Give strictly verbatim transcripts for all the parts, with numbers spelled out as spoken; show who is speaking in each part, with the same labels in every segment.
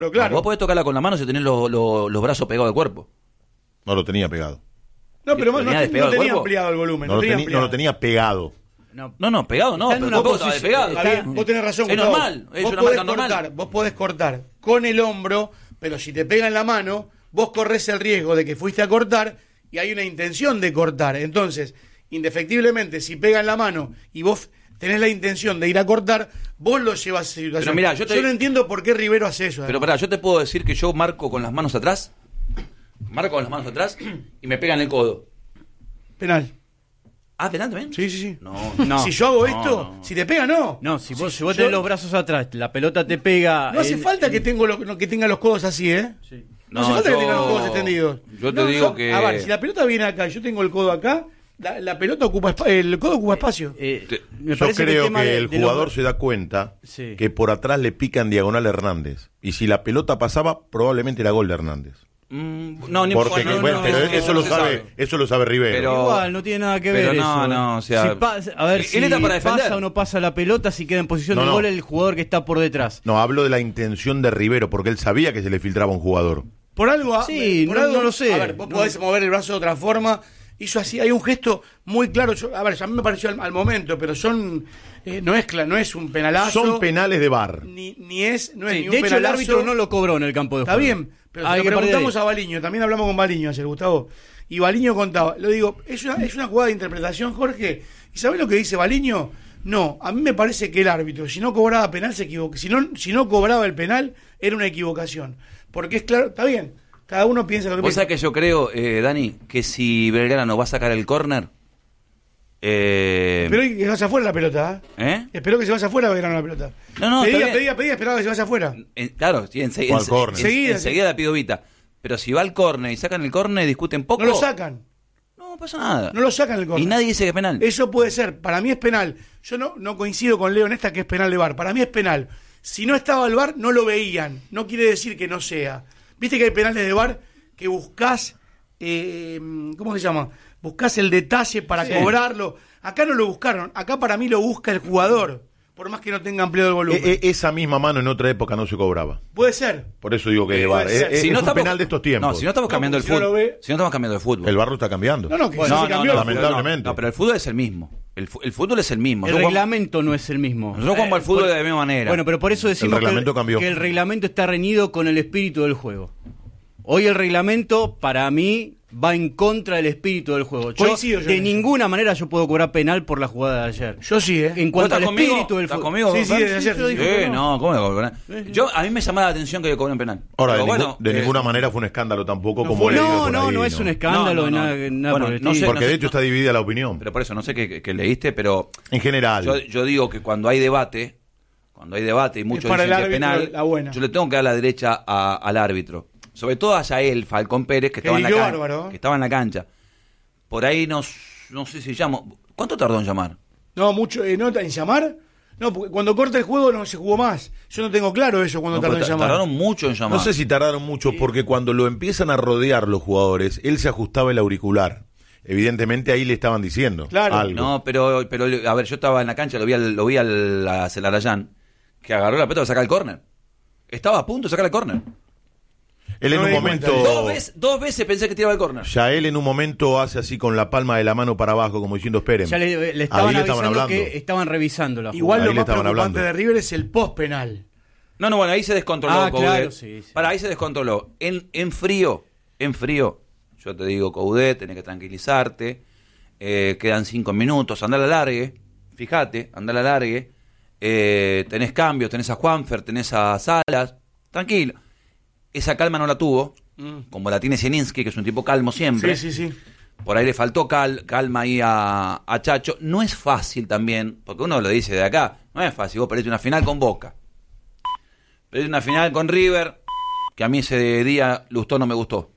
Speaker 1: Pero claro.
Speaker 2: No, vos podés tocarla con la mano si tenés lo, lo, los brazos pegados al cuerpo.
Speaker 3: No lo tenía pegado.
Speaker 1: No, pero
Speaker 2: ¿Lo
Speaker 1: no,
Speaker 2: tenía
Speaker 1: no,
Speaker 2: despegado
Speaker 1: no
Speaker 2: el
Speaker 1: tenía
Speaker 2: cuerpo?
Speaker 1: ampliado el volumen.
Speaker 3: No,
Speaker 1: No,
Speaker 3: lo,
Speaker 1: tenía
Speaker 3: teni- no
Speaker 1: ampliado.
Speaker 3: lo tenía pegado.
Speaker 4: No,
Speaker 2: No, no, pegado no,
Speaker 4: Está en
Speaker 2: pero
Speaker 4: una
Speaker 2: tampoco estaba
Speaker 4: posición-
Speaker 2: despegado.
Speaker 1: Está bien, vos tenés razón,
Speaker 2: Es
Speaker 1: Gustavo.
Speaker 2: normal, es
Speaker 1: Vos
Speaker 2: una
Speaker 1: podés
Speaker 2: marca normal.
Speaker 1: cortar, vos podés cortar con el hombro, pero si te pega en la mano, vos corres el riesgo de que fuiste a cortar y hay una intención de cortar. Entonces, indefectiblemente, si pega en la mano y vos tenés la intención de ir a cortar, vos lo llevas a esa situación.
Speaker 2: Pero mirá, yo te-
Speaker 1: no entiendo por qué Rivero hace eso.
Speaker 2: Pero
Speaker 1: además.
Speaker 2: pará, yo te puedo decir que yo marco con las manos atrás, marco con las manos atrás y me pegan el codo.
Speaker 1: Penal.
Speaker 2: Ah, ¿penal también?
Speaker 1: Sí, sí, sí.
Speaker 2: No,
Speaker 4: No.
Speaker 1: Si yo hago
Speaker 2: No,
Speaker 1: esto,
Speaker 2: no.
Speaker 1: si te pega, no.
Speaker 4: No, si vos,
Speaker 1: Si
Speaker 4: si vos
Speaker 1: yo-
Speaker 4: tenés los brazos atrás, la pelota te pega.
Speaker 1: No hace
Speaker 4: en-
Speaker 1: falta que,
Speaker 4: en-
Speaker 1: tengo los- no, que tenga los codos así, ¿eh?
Speaker 4: Sí.
Speaker 1: No, hace
Speaker 2: No,
Speaker 1: falta
Speaker 2: yo-
Speaker 1: que tenga los codos extendidos.
Speaker 2: yo te
Speaker 1: No,
Speaker 2: digo que-
Speaker 1: A ver, si la pelota viene acá y yo tengo el codo acá, la, la pelota ocupa espa- el codo ocupa espacio.
Speaker 4: Eh,
Speaker 2: Te-
Speaker 4: me
Speaker 3: Yo
Speaker 4: parece
Speaker 3: creo
Speaker 4: el
Speaker 3: que,
Speaker 4: tema de-
Speaker 3: el
Speaker 4: de los-
Speaker 3: jugador se da cuenta
Speaker 4: Sí.
Speaker 3: que por atrás le pica en diagonal a Hernández. Y si la pelota pasaba, probablemente era gol de Hernández.
Speaker 2: Mm, no, ni
Speaker 3: Porque,
Speaker 2: bueno,
Speaker 3: bueno,
Speaker 2: no,
Speaker 3: pero
Speaker 2: no,
Speaker 3: eso,
Speaker 2: no
Speaker 3: lo
Speaker 2: se
Speaker 3: sabe, eso lo sabe Rivero.
Speaker 2: Pero-
Speaker 4: Igual, no tiene nada que
Speaker 2: pero
Speaker 4: ver
Speaker 2: no,
Speaker 4: eso.
Speaker 2: no, o sea,
Speaker 4: Si pa- a ver,
Speaker 2: él
Speaker 4: si
Speaker 2: está para defender.
Speaker 4: pasa o no pasa la pelota, si queda en posición
Speaker 3: No,
Speaker 4: de
Speaker 3: no.
Speaker 4: gol el jugador que está por detrás.
Speaker 3: No, hablo de la intención de Rivero, porque él sabía que se le filtraba un jugador.
Speaker 1: Por algo, a-
Speaker 4: Sí,
Speaker 1: por
Speaker 4: no-
Speaker 1: algo-
Speaker 4: no lo sé.
Speaker 1: A ver, vos
Speaker 4: No.
Speaker 1: podés mover el brazo de otra forma. Hizo así, hay un gesto muy claro. Yo- a ver, a mí me pareció al, al momento, pero son eh, no es cla- no es un penalazo.
Speaker 3: Son penales de V A R.
Speaker 1: Ni, ni es, no es
Speaker 4: Sí,
Speaker 1: ni un
Speaker 4: de hecho, el
Speaker 1: penalazo.
Speaker 4: árbitro no lo cobró en el campo de
Speaker 1: Está
Speaker 4: juego.
Speaker 1: bien, pero
Speaker 4: Hay
Speaker 1: si
Speaker 4: que
Speaker 1: le
Speaker 4: partir de
Speaker 1: preguntamos
Speaker 4: ahí.
Speaker 1: a Baliño, también hablamos con Baliño ayer, Gustavo. Y Baliño contaba, lo digo, es una, es una jugada de interpretación, Jorge. ¿Y sabés lo que dice Baliño? No, a mí me parece que el árbitro, si no cobraba penal, se equivocó. Si no, si no cobraba el penal, era una equivocación. Porque es claro, está bien, cada uno piensa lo que
Speaker 2: Vos
Speaker 1: piensa.
Speaker 2: sabés que yo creo, eh, Dani, que si Belgrano va a sacar el córner, eh,
Speaker 1: Espero que se vaya afuera la pelota, ¿eh?
Speaker 2: ¿eh?
Speaker 1: Espero que se vaya afuera Belgrano la pelota.
Speaker 2: No, no, está
Speaker 1: pedía,
Speaker 2: bien.
Speaker 1: pedía, pedía, esperaba que se vaya afuera.
Speaker 2: En- claro, sí, ense-
Speaker 3: O al
Speaker 2: ense-
Speaker 3: córner.
Speaker 2: en-
Speaker 1: Enseguida,
Speaker 2: enseguida la pido Vita. Pero si va al córner y sacan el córner, discuten poco.
Speaker 1: No lo sacan,
Speaker 2: No pasa nada.
Speaker 1: no lo sacan el córner.
Speaker 2: Y nadie dice que es penal.
Speaker 1: Eso puede ser, para mí es penal. Yo no, no coincido con Leo en esta que es penal de V A R. Para mí es penal. Si no estaba el V A R, no lo veían. No quiere decir que no sea. Viste que hay penales de V A R que buscás, eh, ¿cómo se llama? Buscás el detalle para
Speaker 2: Sí.
Speaker 1: cobrarlo. Acá no lo buscaron. Acá para mí lo busca el jugador. Por más que no tenga ampliado el volumen.
Speaker 3: E- e- esa misma mano en otra época no se cobraba.
Speaker 1: Puede ser.
Speaker 3: Por eso digo que
Speaker 1: Eh,
Speaker 3: es V A R.
Speaker 1: puede ser.
Speaker 3: Es, es
Speaker 2: Si no
Speaker 3: un
Speaker 2: estamos-
Speaker 3: penal de estos tiempos.
Speaker 2: No, si no estamos
Speaker 1: No,
Speaker 2: cambiando el
Speaker 1: porque si no
Speaker 2: fútbol.
Speaker 1: lo ve-
Speaker 2: Si no estamos cambiando de fútbol.
Speaker 3: El barro está cambiando.
Speaker 1: No, no, que
Speaker 2: Bueno,
Speaker 1: sí
Speaker 2: no,
Speaker 1: se
Speaker 2: no,
Speaker 1: cambió.
Speaker 2: no,
Speaker 1: el
Speaker 2: pero,
Speaker 1: fútbol.
Speaker 3: lamentablemente.
Speaker 2: no, pero el fútbol es el mismo. El, fu- el fútbol es el mismo.
Speaker 4: El
Speaker 2: Nosotros jugamos-
Speaker 4: reglamento no es el mismo.
Speaker 2: nosotros jugamos al fútbol de la misma manera.
Speaker 4: Bueno, pero por eso decimos
Speaker 3: El reglamento
Speaker 4: que,
Speaker 3: cambió.
Speaker 4: que el reglamento está reñido con el espíritu del juego. Hoy el reglamento, para mí, va en contra del espíritu del juego. Yo,
Speaker 1: Coincido yo
Speaker 4: de
Speaker 1: en eso.
Speaker 4: ninguna manera yo puedo cobrar penal por la jugada de ayer.
Speaker 1: Yo sí, ¿eh?
Speaker 4: En cuanto
Speaker 2: ¿Vos
Speaker 4: al
Speaker 2: estás conmigo?
Speaker 4: espíritu del
Speaker 2: ¿Estás
Speaker 4: fútbol.
Speaker 2: conmigo?
Speaker 1: Sí, sí, desde ayer.
Speaker 4: yo
Speaker 1: sí,
Speaker 4: digo
Speaker 1: sí.
Speaker 4: que
Speaker 2: Eh, no, ¿cómo me cobran? Yo, a mí me llama la atención que cobren penal.
Speaker 3: Ahora,
Speaker 2: Pero
Speaker 3: de,
Speaker 2: bueno,
Speaker 3: ningún- de
Speaker 2: eh,
Speaker 3: ninguna manera fue un escándalo tampoco
Speaker 1: no
Speaker 3: como
Speaker 1: fue-
Speaker 3: he leído
Speaker 4: No,
Speaker 3: por
Speaker 4: no,
Speaker 3: ahí,
Speaker 4: no es un escándalo,
Speaker 2: No, no, no.
Speaker 4: nada, nada
Speaker 2: Bueno,
Speaker 4: por el
Speaker 2: no sé,
Speaker 4: estilo.
Speaker 3: Porque
Speaker 2: no
Speaker 3: de
Speaker 2: sé,
Speaker 3: hecho está dividida la opinión.
Speaker 2: Pero por eso, no sé qué, qué- qué leíste, pero
Speaker 3: En general.
Speaker 2: yo, yo digo que cuando hay debate, cuando hay debate y muchos
Speaker 1: para
Speaker 2: dicen
Speaker 1: el
Speaker 2: que es
Speaker 1: árbitro
Speaker 2: penal,
Speaker 1: la buena.
Speaker 2: yo le tengo que dar la derecha a- al árbitro. Sobre todo a Yael Falcón Pérez, que,
Speaker 1: Que
Speaker 2: estaba en, la
Speaker 1: dirigió
Speaker 2: can-
Speaker 1: bárbaro.
Speaker 2: que estaba en la cancha. Por ahí no, no sé si llamo. ¿Cuánto tardó en llamar?
Speaker 1: No, mucho. Eh, ¿no, ¿En llamar? No, porque cuando corta el juego no se jugó más. Yo no tengo claro eso cuando
Speaker 2: No,
Speaker 1: tardó
Speaker 2: pero
Speaker 1: en
Speaker 2: ta-
Speaker 1: llamar.
Speaker 2: tardaron mucho en llamar.
Speaker 3: No sé si tardaron mucho, porque cuando lo empiezan a rodear los jugadores, él se ajustaba el auricular. Evidentemente ahí le estaban diciendo
Speaker 1: Claro.
Speaker 3: algo.
Speaker 2: No, pero, pero, a ver, yo estaba en la cancha, lo vi al, lo vi al a Celarayán, que agarró la pelota para sacar el córner. Estaba a punto de sacar el córner.
Speaker 3: Él en
Speaker 1: No
Speaker 3: un
Speaker 1: me di cuenta.
Speaker 3: momento...
Speaker 2: Dos veces, dos veces pensé que tiraba el córner.
Speaker 3: Ya él en un momento hace así con la palma de la mano para abajo, como diciendo, esperen.
Speaker 4: Ya le, le
Speaker 3: Ahí
Speaker 4: estaban
Speaker 3: le estaban
Speaker 4: avisando
Speaker 3: hablando.
Speaker 4: que estaban revisando la
Speaker 1: Igual
Speaker 3: Ahí
Speaker 1: lo
Speaker 3: le
Speaker 1: más
Speaker 3: estaban
Speaker 1: preocupante
Speaker 3: hablando.
Speaker 1: de River es el post penal.
Speaker 2: No, no, bueno, ahí se descontroló.
Speaker 4: Ah,
Speaker 2: Coudet.
Speaker 4: claro, sí, sí.
Speaker 2: Para, ahí se descontroló. En, en frío, en frío, yo te digo, Coudet, tenés que tranquilizarte. Eh, quedan cinco minutos, anda a la largue. Fíjate, anda a la largue. Eh, tenés cambios, tenés a Juanfer, tenés a Salas. Tranquilo. Esa calma no la tuvo, como la tiene Zielinski, que es un tipo calmo siempre.
Speaker 1: Sí, sí, sí.
Speaker 2: Por ahí le faltó cal, calma ahí a, a Chacho. No es fácil también, porque uno lo dice de acá, no es fácil. Vos perdiste una final con Boca. Perdiste una final con River, que a mí ese día Lustó no me gustó.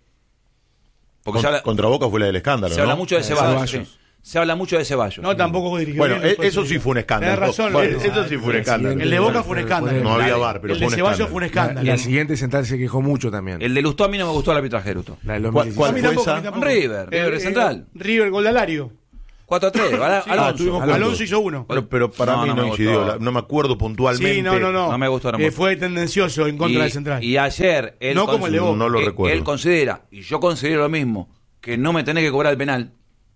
Speaker 2: Porque
Speaker 3: Con-
Speaker 2: se habla,
Speaker 3: contra Boca fue la del escándalo,
Speaker 2: se habla
Speaker 3: ¿no?
Speaker 2: mucho de
Speaker 5: Eh,
Speaker 2: Ceballos.
Speaker 5: Ceballos.
Speaker 2: sí. Se habla mucho de Ceballos.
Speaker 1: No, tampoco dirigió
Speaker 3: Bueno,
Speaker 1: bien
Speaker 3: eh,
Speaker 1: después
Speaker 3: eso
Speaker 1: de-
Speaker 3: sí fue un escándalo.
Speaker 1: Tenés razón,
Speaker 3: Bueno,
Speaker 1: Leo.
Speaker 3: eso sí fue un escándalo.
Speaker 1: El de Boca fue un escándalo.
Speaker 3: No había V A R, pero
Speaker 1: el
Speaker 3: fue
Speaker 1: de
Speaker 3: un
Speaker 1: Ceballos
Speaker 3: escándalo.
Speaker 1: fue un
Speaker 5: La,
Speaker 1: escándalo.
Speaker 5: la siguiente central se quejó mucho también.
Speaker 2: El de Lustó a mí no me gustó el arbitraje de Lustó.
Speaker 5: La del
Speaker 3: ¿Cuál-
Speaker 5: dos mil dieciséis.
Speaker 3: cuál
Speaker 1: A mí
Speaker 3: fue
Speaker 1: tampoco,
Speaker 3: esa?
Speaker 1: a mí tampoco.
Speaker 2: River, River
Speaker 1: Eh,
Speaker 2: Central.
Speaker 1: eh, River, gol de Alario.
Speaker 2: cuatro a tres, ¿verdad?
Speaker 1: Sí,
Speaker 2: Alonso.
Speaker 3: ah, tuvimos
Speaker 2: Alonso.
Speaker 1: Alonso hizo uno.
Speaker 3: Pero, pero para
Speaker 2: No,
Speaker 3: mí
Speaker 2: no
Speaker 3: no,
Speaker 2: me
Speaker 3: incidió,
Speaker 2: gustó.
Speaker 3: la- no me acuerdo puntualmente.
Speaker 1: Sí, no, no, no.
Speaker 2: No me gustó, no me
Speaker 1: Eh,
Speaker 2: gustó.
Speaker 1: fue tendencioso en contra
Speaker 2: y,
Speaker 1: del central.
Speaker 2: y ayer él,
Speaker 1: No como el de Boca.
Speaker 3: No lo
Speaker 2: él-
Speaker 3: recuerdo.
Speaker 2: él considera, y yo considero lo mismo, que no me tenés que cobrar el penal.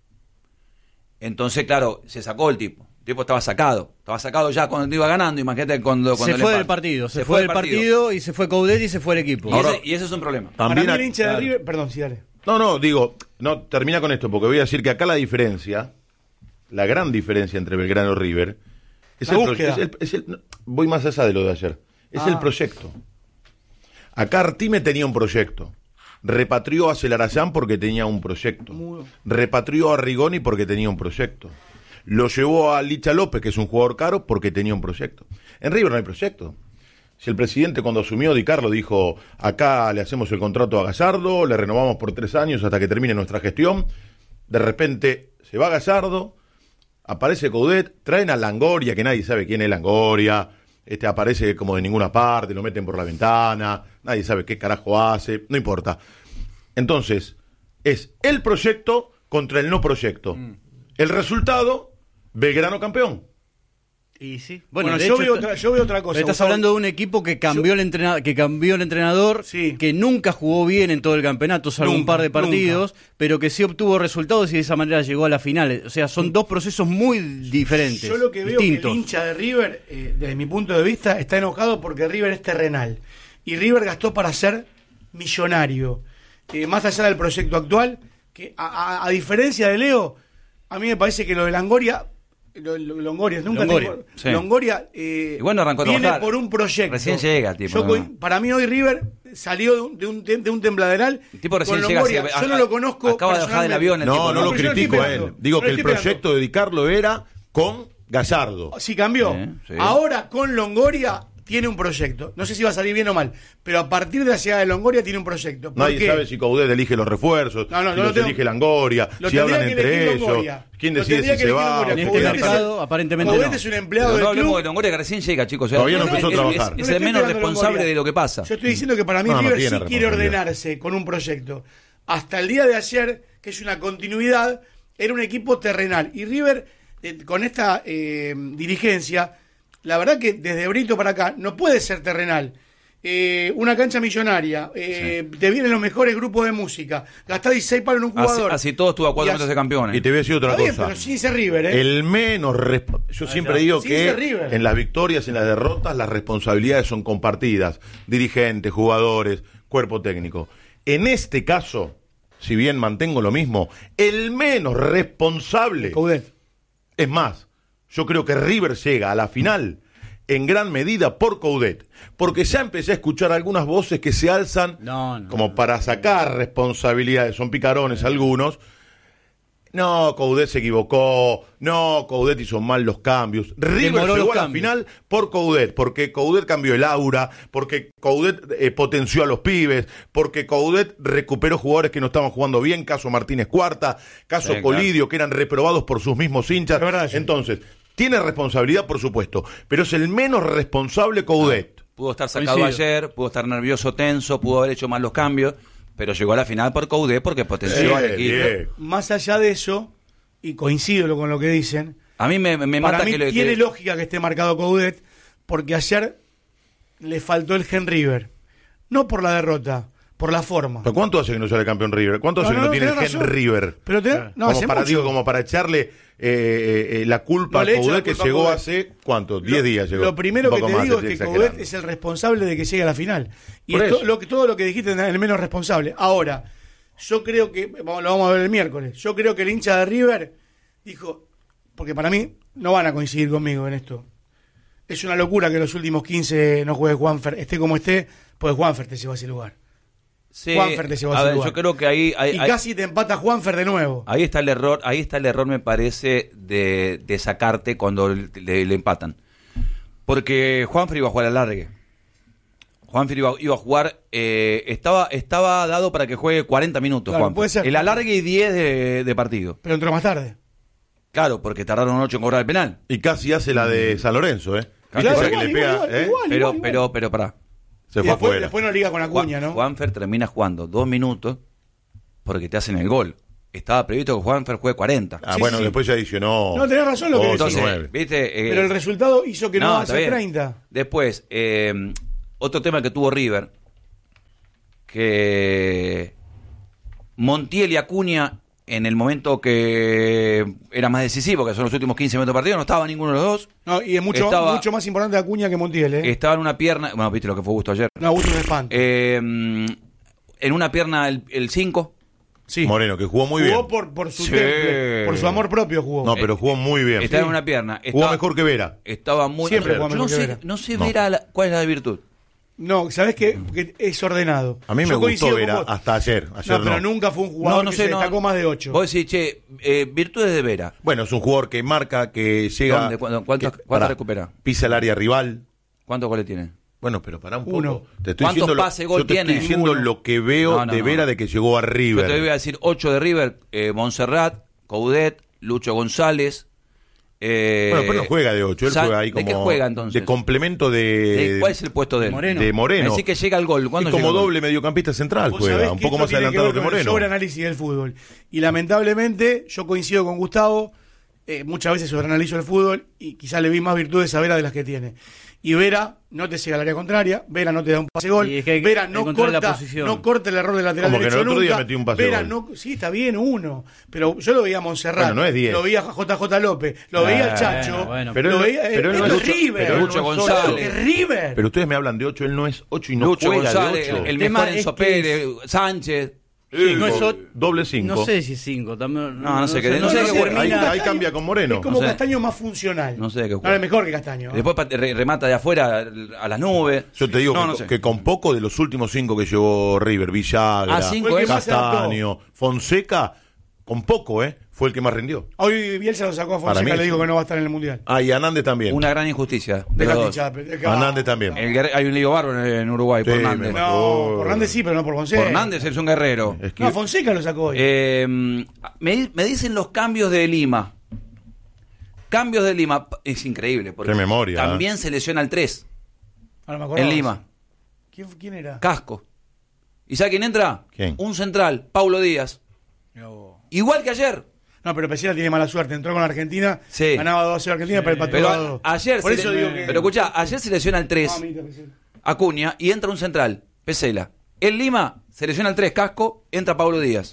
Speaker 2: Entonces, claro, se sacó el tipo. El tipo estaba sacado. Estaba sacado ya cuando iba ganando. Imagínate cuando, cuando
Speaker 4: Se
Speaker 2: el
Speaker 4: fue del
Speaker 2: empate.
Speaker 4: partido, se, fue del partido. y se fue Coudet y se fue el equipo.
Speaker 2: Y,
Speaker 3: Ahora-
Speaker 2: ese, y ese es un problema.
Speaker 1: Para
Speaker 3: También
Speaker 1: mí
Speaker 3: a-
Speaker 1: el hincha de
Speaker 3: claro.
Speaker 1: River... Perdón, sí, dale.
Speaker 3: No, no, digo, no, termina con esto, porque voy a decir que acá la diferencia, la gran diferencia entre Belgrano y River, es
Speaker 1: La
Speaker 3: el, pro-
Speaker 1: búsqueda.
Speaker 3: es el- es el- no, voy más allá de lo de ayer, es
Speaker 1: Ah.
Speaker 3: el proyecto. Acá Artime tenía un proyecto, repatrió a Celarayán porque tenía un proyecto,
Speaker 1: Muy-
Speaker 3: repatrió a Rigoni porque tenía un proyecto, lo llevó a Licha López, que es un jugador caro, porque tenía un proyecto. En River no hay proyecto. Si el presidente cuando asumió Di Carlo dijo, acá le hacemos el contrato a Gallardo, le renovamos por tres años hasta que termine nuestra gestión, de repente se va Gallardo, aparece Coudet, traen a Langoria, que nadie sabe quién es Langoria, este aparece como de ninguna parte, lo meten por la ventana, nadie sabe qué carajo hace, no importa. Entonces, es el proyecto contra el no proyecto. El resultado, Belgrano campeón.
Speaker 4: Y sí.
Speaker 1: Bueno,
Speaker 4: de
Speaker 1: yo,
Speaker 4: hecho,
Speaker 1: veo
Speaker 4: está-
Speaker 1: otra, yo veo otra cosa.
Speaker 4: Estás
Speaker 1: Gustavo.
Speaker 4: hablando de un equipo que cambió el entrenador, que cambió el entrenador,
Speaker 1: Sí.
Speaker 4: que nunca jugó bien en todo el campeonato, salvo un
Speaker 1: Nunca,
Speaker 4: par de partidos, pero que sí obtuvo resultados y de esa manera llegó a la final. O sea, son dos procesos muy diferentes.
Speaker 1: Yo lo que veo
Speaker 4: distintos.
Speaker 1: que el hincha de River, eh, desde mi punto de vista, está enojado porque River es terrenal. Y River gastó para ser millonario. Eh, más allá del proyecto actual, que a, a- a diferencia de Leo, a mí me parece que lo de Langoria... Lo, lo- Longoria, nunca
Speaker 4: Longoria,
Speaker 1: tengo-
Speaker 2: sí.
Speaker 1: Longoria eh,
Speaker 2: Y bueno, arrancó a
Speaker 1: viene
Speaker 2: trabajar.
Speaker 1: por un proyecto.
Speaker 2: Recién llega, tipo,
Speaker 1: Yo
Speaker 2: ¿no?
Speaker 1: co- Para mí hoy River salió de un, de un, tem- de un tembladeral.
Speaker 2: El tipo recién
Speaker 1: con
Speaker 2: llega,
Speaker 1: Longoria.
Speaker 2: así,
Speaker 1: Yo no
Speaker 2: a-
Speaker 1: lo conozco.
Speaker 2: acaba de bajar del avión, el
Speaker 3: No,
Speaker 2: tipo,
Speaker 3: no
Speaker 2: no,
Speaker 3: lo
Speaker 1: pero yo
Speaker 3: critico
Speaker 1: estoy
Speaker 3: a él.
Speaker 1: esperando.
Speaker 3: Digo
Speaker 1: Yo
Speaker 3: que el
Speaker 1: estoy
Speaker 3: proyecto de Di Carlo era con Gallardo.
Speaker 1: Sí, cambió.
Speaker 2: Sí, sí.
Speaker 1: Ahora con Longoria tiene un proyecto. No sé si va a salir bien o mal, pero a partir de la llegada de Longoria tiene un proyecto. ¿Por
Speaker 3: Nadie
Speaker 1: qué?
Speaker 3: sabe si Coudet elige los refuerzos,
Speaker 1: No, no,
Speaker 3: si
Speaker 1: no
Speaker 3: los
Speaker 1: lo tengo-
Speaker 3: elige Langoria,
Speaker 1: Lo
Speaker 3: si
Speaker 1: tendría
Speaker 3: hablan
Speaker 1: que
Speaker 3: entre
Speaker 1: elegir
Speaker 3: ellos,
Speaker 1: Longoria.
Speaker 3: quién
Speaker 1: Lo
Speaker 3: decide
Speaker 1: tendría
Speaker 3: si
Speaker 1: que
Speaker 3: se
Speaker 1: elegir
Speaker 3: va.
Speaker 1: Longoria.
Speaker 4: En
Speaker 3: o
Speaker 4: este
Speaker 3: qué
Speaker 1: Coudet
Speaker 3: hace.
Speaker 1: es el-
Speaker 4: mercado, aparentemente
Speaker 1: Coudet
Speaker 4: no.
Speaker 1: es un empleado
Speaker 2: Pero no
Speaker 1: del
Speaker 2: hablemos
Speaker 1: club.
Speaker 2: de Longoria, que recién llega, chicos.
Speaker 3: Todavía no
Speaker 2: Es-
Speaker 3: empezó a
Speaker 2: es-
Speaker 3: trabajar.
Speaker 2: Es,
Speaker 1: No
Speaker 2: es
Speaker 1: le
Speaker 2: el
Speaker 1: estoy
Speaker 2: menos
Speaker 1: pegando a
Speaker 2: responsable
Speaker 1: Longoria.
Speaker 2: de lo que pasa.
Speaker 1: Yo estoy diciendo que para mí
Speaker 3: No, no
Speaker 1: River
Speaker 3: tiene
Speaker 1: sí quiere
Speaker 3: responsabilidad.
Speaker 1: ordenarse con un proyecto. Hasta el día de ayer, que es una continuidad, era un equipo terrenal. Y River, eh, con esta eh, dirigencia, la verdad que desde Brito para acá no puede ser terrenal. Eh, una cancha millonaria, eh, te vienen los mejores grupos de música, gastás dieciséis palos en un
Speaker 2: Así,
Speaker 1: jugador.
Speaker 2: así todo estuvo a cuatro
Speaker 1: Y
Speaker 2: metros
Speaker 1: así-
Speaker 2: de campeones.
Speaker 3: Y te voy a decir otra
Speaker 1: Está bien,
Speaker 3: cosa.
Speaker 1: pero sin ser River, ¿eh?
Speaker 3: El menos resp- yo siempre digo
Speaker 1: Sí,
Speaker 3: que
Speaker 1: ese River.
Speaker 3: en las victorias, en las derrotas, las responsabilidades son compartidas. Dirigentes, jugadores, cuerpo técnico. En este caso, si bien mantengo lo mismo, el menos responsable
Speaker 1: Coudet.
Speaker 3: es más. Yo creo que River llega a la final en gran medida por Coudet, porque ya empecé a escuchar algunas voces que se alzan
Speaker 4: No, no,
Speaker 3: como
Speaker 4: no.
Speaker 3: para sacar responsabilidades, son picarones algunos. No, Coudet se equivocó, no, Coudet hizo mal los cambios. River
Speaker 4: Demoró
Speaker 3: llegó
Speaker 4: los
Speaker 3: a la
Speaker 4: cambios.
Speaker 3: final por Coudet, porque Coudet cambió el aura, porque Coudet eh, potenció a los pibes, porque Coudet recuperó jugadores que no estaban jugando bien, caso Martínez Cuarta, caso
Speaker 2: Sí,
Speaker 3: Colidio, que eran reprobados por sus mismos hinchas.
Speaker 1: Es verdad eso.
Speaker 3: Entonces, tiene responsabilidad, por supuesto, pero es el menos responsable Coudet.
Speaker 2: Pudo estar sacado
Speaker 4: Coincido.
Speaker 2: ayer, pudo estar nervioso, tenso, pudo haber hecho mal los cambios, pero llegó a la final por Coudet porque potenció al
Speaker 3: Bien,
Speaker 2: equipo.
Speaker 3: bien.
Speaker 1: Más allá de eso, y coincido con lo que dicen,
Speaker 2: A mí me, me
Speaker 1: para
Speaker 2: mata
Speaker 1: mí
Speaker 2: que, le-
Speaker 1: tiene
Speaker 2: que-
Speaker 1: lógica que esté marcado Coudet, porque ayer le faltó el Gen River. No por la derrota, por la forma.
Speaker 3: ¿Pero cuánto hace que no sale campeón River? ¿Cuánto hace
Speaker 1: No,
Speaker 3: que
Speaker 1: no,
Speaker 3: no, tiene el
Speaker 1: tenés
Speaker 3: gen
Speaker 1: razón.
Speaker 3: River?
Speaker 1: Pero te- no,
Speaker 3: como
Speaker 1: hace
Speaker 3: para,
Speaker 1: mucho.
Speaker 3: digo, como para echarle eh, eh, la culpa
Speaker 1: No
Speaker 3: a
Speaker 1: le echo la
Speaker 3: Coudet, que
Speaker 1: culpa a
Speaker 3: llegó
Speaker 1: Coudet.
Speaker 3: hace, ¿cuánto?
Speaker 1: Lo-
Speaker 3: diez días llegó.
Speaker 1: Lo primero
Speaker 3: Un
Speaker 1: que
Speaker 3: poco
Speaker 1: te
Speaker 3: más,
Speaker 1: digo
Speaker 3: estoy
Speaker 1: es que
Speaker 3: exagerando.
Speaker 1: Coudet es el responsable de que llegue a la final. Y
Speaker 3: Por
Speaker 1: es to-
Speaker 3: eso.
Speaker 1: lo que, todo lo que dijiste es el menos responsable. Ahora, yo creo que, vamos- lo vamos a ver el miércoles, yo creo que el hincha de River dijo, porque para mí no van a coincidir conmigo en esto. Es una locura que los últimos quince no juegue Juanfer, esté como esté, pues Juanfer te lleva a ese lugar.
Speaker 2: Sí,
Speaker 1: Juanfer te llevó a
Speaker 2: a
Speaker 1: ese
Speaker 2: ver,
Speaker 1: lugar.
Speaker 2: yo creo que ahí, ahí,
Speaker 1: y
Speaker 2: ahí-
Speaker 1: casi te empata Juanfer de nuevo.
Speaker 2: ahí está el error, ahí está el error me parece de, de sacarte cuando le, le empatan. Porque Juanfer iba a jugar al largue. Juanfer iba, iba a jugar, eh, estaba, estaba dado para que juegue cuarenta minutos,
Speaker 1: Claro,
Speaker 2: Juanfer.
Speaker 1: puede ser.
Speaker 2: El alargue y diez de, de partido.
Speaker 1: Pero entró más tarde.
Speaker 2: Claro, porque tardaron ocho en cobrar el penal.
Speaker 3: Y casi hace la de San Lorenzo, ¿eh?
Speaker 2: Claro,
Speaker 3: ¿Viste esa
Speaker 1: igual,
Speaker 3: que le
Speaker 1: igual,
Speaker 3: pega,
Speaker 1: igual,
Speaker 3: ¿eh?
Speaker 1: igual.
Speaker 2: Pero, pero, pero, pará.
Speaker 3: Se
Speaker 1: Y
Speaker 3: fue
Speaker 1: después,
Speaker 3: afuera.
Speaker 1: después no liga con Acuña,
Speaker 2: Juan-
Speaker 1: ¿no?
Speaker 2: Juanfer termina jugando dos minutos porque te hacen el gol. estaba previsto que Juanfer juegue cuarenta.
Speaker 3: Ah,
Speaker 1: Sí,
Speaker 3: bueno,
Speaker 1: sí.
Speaker 3: después se adicionó.
Speaker 1: No, tenés razón lo que
Speaker 3: ocho,
Speaker 1: decís.
Speaker 2: Entonces,
Speaker 3: nueve.
Speaker 2: ¿viste? Eh,
Speaker 1: Pero el resultado hizo que no,
Speaker 2: no,
Speaker 1: va a
Speaker 2: está
Speaker 1: ser
Speaker 2: bien.
Speaker 1: treinta.
Speaker 2: Después, eh, otro tema que tuvo River, que Montiel y Acuña, en el momento que era más decisivo, que son los últimos quince minutos de partido, no estaba ninguno de los dos.
Speaker 1: No, y es mucho,
Speaker 2: Estaba-
Speaker 1: mucho más importante Acuña que Montiel, ¿eh?
Speaker 2: Estaba en una pierna, bueno, viste lo que fue Gusto ayer.
Speaker 1: No, Augusto es un espanto.
Speaker 2: Eh, en una pierna el cinco.
Speaker 1: sí.
Speaker 3: Moreno, que jugó muy
Speaker 1: jugó
Speaker 3: bien.
Speaker 1: por, por su
Speaker 2: Sí.
Speaker 1: temple, por su amor propio jugó.
Speaker 3: No, pero jugó muy bien.
Speaker 2: Estaba
Speaker 3: Sí.
Speaker 2: en una pierna.
Speaker 3: Jugó
Speaker 2: Estaba,
Speaker 3: mejor que Vera.
Speaker 2: Estaba muy.
Speaker 1: Siempre
Speaker 2: yo
Speaker 1: jugó
Speaker 2: no
Speaker 1: mejor que
Speaker 2: sé,
Speaker 1: Vera.
Speaker 2: no sé
Speaker 3: No.
Speaker 2: Vera la- cuál es la virtud.
Speaker 1: No, ¿sabés qué? Que es ordenado.
Speaker 3: A mí me
Speaker 1: Yo
Speaker 3: gustó
Speaker 1: coincido con
Speaker 3: Vera
Speaker 1: vos.
Speaker 3: hasta ayer. Ayer
Speaker 1: No,
Speaker 3: no.
Speaker 1: pero nunca fue un jugador que se destacó más de ocho.
Speaker 2: Vos decís, che, eh, virtudes de Vera.
Speaker 3: Bueno, es un jugador que marca, que llega.
Speaker 2: ¿Dónde? ¿Cuánto- cuánto-
Speaker 3: que-
Speaker 2: cuánto
Speaker 3: pará,
Speaker 2: recupera?
Speaker 3: Pisa el área rival.
Speaker 2: ¿Cuántos goles tiene?
Speaker 3: Bueno, pero para un poco.
Speaker 1: Uno.
Speaker 3: Te estoy
Speaker 2: ¿Cuántos
Speaker 3: diciendo lo-
Speaker 2: pases gol
Speaker 3: yo te
Speaker 2: tiene?
Speaker 3: estoy diciendo
Speaker 1: Uno.
Speaker 3: lo que veo
Speaker 2: No, no,
Speaker 3: de
Speaker 2: no.
Speaker 3: Vera de que llegó a
Speaker 2: Yo
Speaker 3: River.
Speaker 2: te voy a decir ocho de River, eh, Montserrat, Coudet, Lucho González. Eh,
Speaker 3: Bueno, pero no juega de ocho, él
Speaker 2: Sa-
Speaker 3: juega ahí
Speaker 2: ¿De
Speaker 3: como
Speaker 2: qué juega entonces?
Speaker 3: de complemento de,
Speaker 2: ¿De ¿Cuál es el puesto de él?
Speaker 4: Moreno.
Speaker 3: de Moreno.
Speaker 2: Así que llega al gol. ¿Cuándo
Speaker 3: Es como
Speaker 2: llega al gol?
Speaker 3: doble mediocampista central
Speaker 1: Vos
Speaker 3: juega,
Speaker 1: sabés
Speaker 3: un
Speaker 1: que
Speaker 3: poco
Speaker 1: esto
Speaker 3: más
Speaker 1: tiene
Speaker 3: adelantado
Speaker 1: ver
Speaker 3: que
Speaker 1: con el
Speaker 3: Moreno.
Speaker 1: sobreanálisis del fútbol. Y lamentablemente, yo coincido con Gustavo, eh, muchas veces sobreanalizo el fútbol y quizá le vi más virtudes a Vera de las que tiene. Y Vera no te llega al área contraria, Vera no te da un pase gol,
Speaker 4: Y es que hay que
Speaker 1: Vera no
Speaker 4: encontrar la
Speaker 1: corta,
Speaker 4: posición.
Speaker 1: no corta el error del lateral
Speaker 3: Como que
Speaker 1: derecho
Speaker 3: el otro día
Speaker 1: nunca.
Speaker 3: metió un pase
Speaker 1: Vera
Speaker 3: gol.
Speaker 1: no, sí, está bien uno, pero yo lo veía a Montserrat,
Speaker 3: Bueno, no es diez.
Speaker 1: lo veía a J J López, lo veía al Chacho,
Speaker 4: bueno,
Speaker 3: Pero
Speaker 1: lo
Speaker 3: él-
Speaker 1: veía,
Speaker 3: pero él no
Speaker 1: esto
Speaker 3: es
Speaker 1: es
Speaker 3: ocho,
Speaker 1: River,
Speaker 3: pero él no
Speaker 2: Lucho
Speaker 3: es
Speaker 2: González.
Speaker 3: ocho.
Speaker 1: es River.
Speaker 3: Pero ustedes me hablan de ocho, él no es ocho y no
Speaker 2: Lucho
Speaker 3: juega
Speaker 2: González,
Speaker 3: de ocho.
Speaker 2: el, el
Speaker 4: tema
Speaker 2: mejor
Speaker 4: es
Speaker 2: Enzo
Speaker 4: que
Speaker 2: Pérez, Sánchez.
Speaker 3: Sí,
Speaker 4: no es o-
Speaker 3: doble cinco.
Speaker 4: No sé si cinco. También,
Speaker 2: No, no sé qué- no sé qué
Speaker 1: termina-
Speaker 3: Ahí, ahí
Speaker 1: Castaño
Speaker 3: cambia con Moreno.
Speaker 1: Es como
Speaker 2: No sé.
Speaker 1: Castaño más funcional.
Speaker 2: No sé de qué juega.
Speaker 1: Ahora es mejor que Castaño. ¿eh?
Speaker 2: Después pa- re- remata de afuera a las nubes.
Speaker 3: Yo te digo
Speaker 2: No,
Speaker 3: que,
Speaker 2: no sé.
Speaker 3: que con poco de los últimos cinco que llevó River, Villagra,
Speaker 2: Ah, cinco,
Speaker 1: Fue el que más se
Speaker 3: Castaño, Fonseca, con poco, ¿eh? Fue el que más rindió.
Speaker 1: Hoy Bielsa lo sacó a
Speaker 3: Para
Speaker 1: Fonseca,
Speaker 3: mí
Speaker 1: le dijo
Speaker 3: sí.
Speaker 1: que no va a estar en el Mundial.
Speaker 3: Ah, y Hernández también.
Speaker 2: Una gran injusticia. de
Speaker 1: Dejate
Speaker 2: los dos.
Speaker 1: hinchar, deja-
Speaker 3: Hernández también.
Speaker 2: El guerre- hay un lío bárbaro en, en Uruguay por
Speaker 3: Sí,
Speaker 2: Hernández.
Speaker 3: me
Speaker 1: No,
Speaker 3: Oh.
Speaker 1: por Hernández sí, pero no por Fonseca.
Speaker 2: Por Hernández es un guerrero.
Speaker 3: Es que-
Speaker 1: No, Fonseca lo sacó hoy.
Speaker 2: Eh, me, me dicen los cambios de Lima. Cambios de Lima. Es increíble. Porque
Speaker 3: Qué memoria,
Speaker 2: también se lesiona el tres
Speaker 1: Ahora me acordaba.
Speaker 2: en Lima.
Speaker 1: ¿Quién, quién era?
Speaker 2: Casco. ¿Y sabe quién entra?
Speaker 3: ¿Quién?
Speaker 2: Un central, Paulo Díaz. Igual que ayer.
Speaker 1: No, pero Pesela tiene mala suerte. Entró con Argentina,
Speaker 2: Sí.
Speaker 1: ganaba dos a cero Argentina, pero empató
Speaker 2: Pero
Speaker 1: a
Speaker 2: a-
Speaker 1: dos.
Speaker 2: ayer
Speaker 1: Por
Speaker 2: se
Speaker 1: eso
Speaker 2: le-
Speaker 1: digo que...
Speaker 2: Pero escuchá, ayer se lesiona el tres
Speaker 1: No, amiguita, Pesela.
Speaker 2: Acuña y entra un central, Pesela. En Lima se lesiona el tres Casco, entra Paulo Díaz.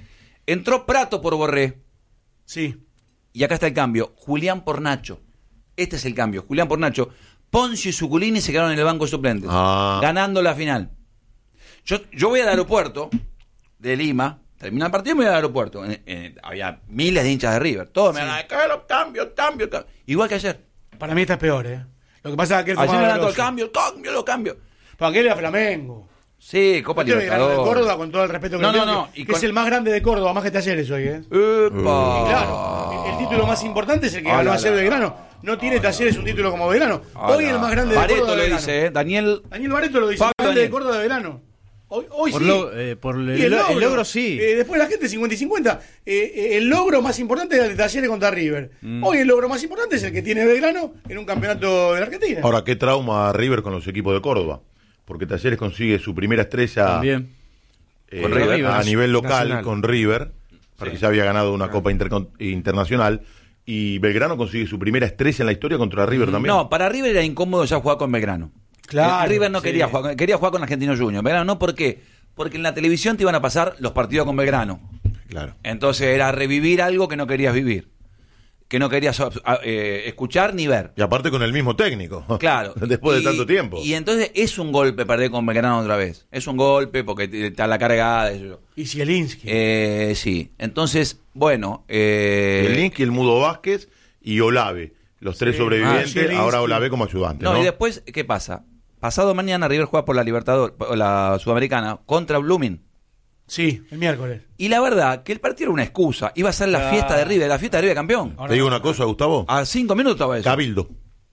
Speaker 2: Entró Prato por Borré.
Speaker 1: Sí.
Speaker 2: Y acá está el cambio. Julián por Nacho. Este es el cambio. Julián por Nacho. Poncio y Zuculini se quedaron en el banco de suplentes.
Speaker 3: Ah.
Speaker 2: Ganando la final. Yo, yo voy al aeropuerto de Lima. Termina el partido y me voy al aeropuerto. En- en- había miles de hinchas de River. Todos me hablan, "¿Qué los cambios, cambios, cambios?". Igual que ayer.
Speaker 1: Para mí esta es peor, ¿eh? Lo que pasa es que él fue
Speaker 2: Ayer
Speaker 1: más
Speaker 2: ganando el
Speaker 1: veloz.
Speaker 2: cambio, el cambio, los cambios.
Speaker 1: Para aquel era Flamengo.
Speaker 2: Sí, Copa
Speaker 1: Este es el grano de
Speaker 2: Libertadores.
Speaker 1: Córdoba, con todo el respeto que
Speaker 2: No,
Speaker 1: le
Speaker 2: no,
Speaker 1: tengo,
Speaker 2: no,
Speaker 1: que-
Speaker 2: y
Speaker 1: que
Speaker 2: con-
Speaker 1: es el más grande de Córdoba, más que Talleres hoy, ¿eh?
Speaker 2: Epa.
Speaker 1: Claro, el, el título más importante es el que
Speaker 2: Ah,
Speaker 1: ganó
Speaker 2: la,
Speaker 1: ayer
Speaker 2: la,
Speaker 1: Belgrano. No tiene Talleres un título como Belgrano.
Speaker 2: Ah,
Speaker 1: Hoy
Speaker 2: la.
Speaker 1: el más grande de
Speaker 2: Barreto
Speaker 1: Córdoba
Speaker 2: lo
Speaker 1: es
Speaker 2: dice, ¿eh? Daniel.
Speaker 1: Daniel Barreto lo dice,
Speaker 2: Pablo
Speaker 1: el más grande de
Speaker 2: Daniel.
Speaker 1: Córdoba de Belgrano. Hoy, hoy
Speaker 4: Por
Speaker 1: sí.
Speaker 4: lo- eh, por el,
Speaker 1: Y el
Speaker 4: lo-
Speaker 1: logro,
Speaker 4: el logro sí.
Speaker 1: Eh, después la gente cincuenta y cincuenta. Eh, eh, el logro más importante era el de Talleres contra River. Hoy el logro más importante es el que tiene Belgrano en un campeonato de la Argentina.
Speaker 3: Ahora, qué trauma River con los equipos de Córdoba. Porque Talleres consigue su primera estrella
Speaker 4: También.
Speaker 3: eh,
Speaker 2: Con River.
Speaker 3: a nivel local
Speaker 5: Nacional.
Speaker 3: con River, porque ya había ganado una Copa Intercon- Internacional. Y Belgrano consigue su primera estrella en la historia contra River también.
Speaker 2: No, para River era incómodo ya jugar con Belgrano.
Speaker 1: Claro,
Speaker 2: Eh, River no
Speaker 1: sí.
Speaker 2: quería jugar, quería jugar con Argentino Junior. Belgrano no, ¿por qué? Porque en la televisión te iban a pasar los partidos con Belgrano.
Speaker 3: Claro.
Speaker 2: Entonces era revivir algo que no querías vivir. Que no querías eh, escuchar ni ver.
Speaker 3: Y aparte con el mismo técnico.
Speaker 2: Claro.
Speaker 3: Después de
Speaker 2: Y-
Speaker 3: tanto tiempo.
Speaker 2: Y entonces es un golpe perder con Belgrano otra vez. Es un golpe porque te- está la cargada. Eso.
Speaker 1: Y Zielinski.
Speaker 2: Eh, sí. Entonces, bueno. Eh,
Speaker 3: el Link y el Mudo Vázquez y Olave. Los tres
Speaker 1: Sí.
Speaker 3: sobrevivientes.
Speaker 1: Ah, Zielinski.
Speaker 3: Ahora Olave como ayudante.
Speaker 2: No,
Speaker 3: No,
Speaker 2: y después, ¿qué pasa? Pasado mañana River juega por la Libertadores, por la Sudamericana, contra Blooming.
Speaker 1: Sí, el miércoles.
Speaker 2: Y la verdad que el partido era una excusa. Iba a ser la
Speaker 4: Ah.
Speaker 2: fiesta de River, la fiesta de River campeón.
Speaker 1: Ahora
Speaker 3: Te digo
Speaker 1: no.
Speaker 3: una cosa, Gustavo.
Speaker 2: A cinco minutos estaba eso.
Speaker 3: Cabildo.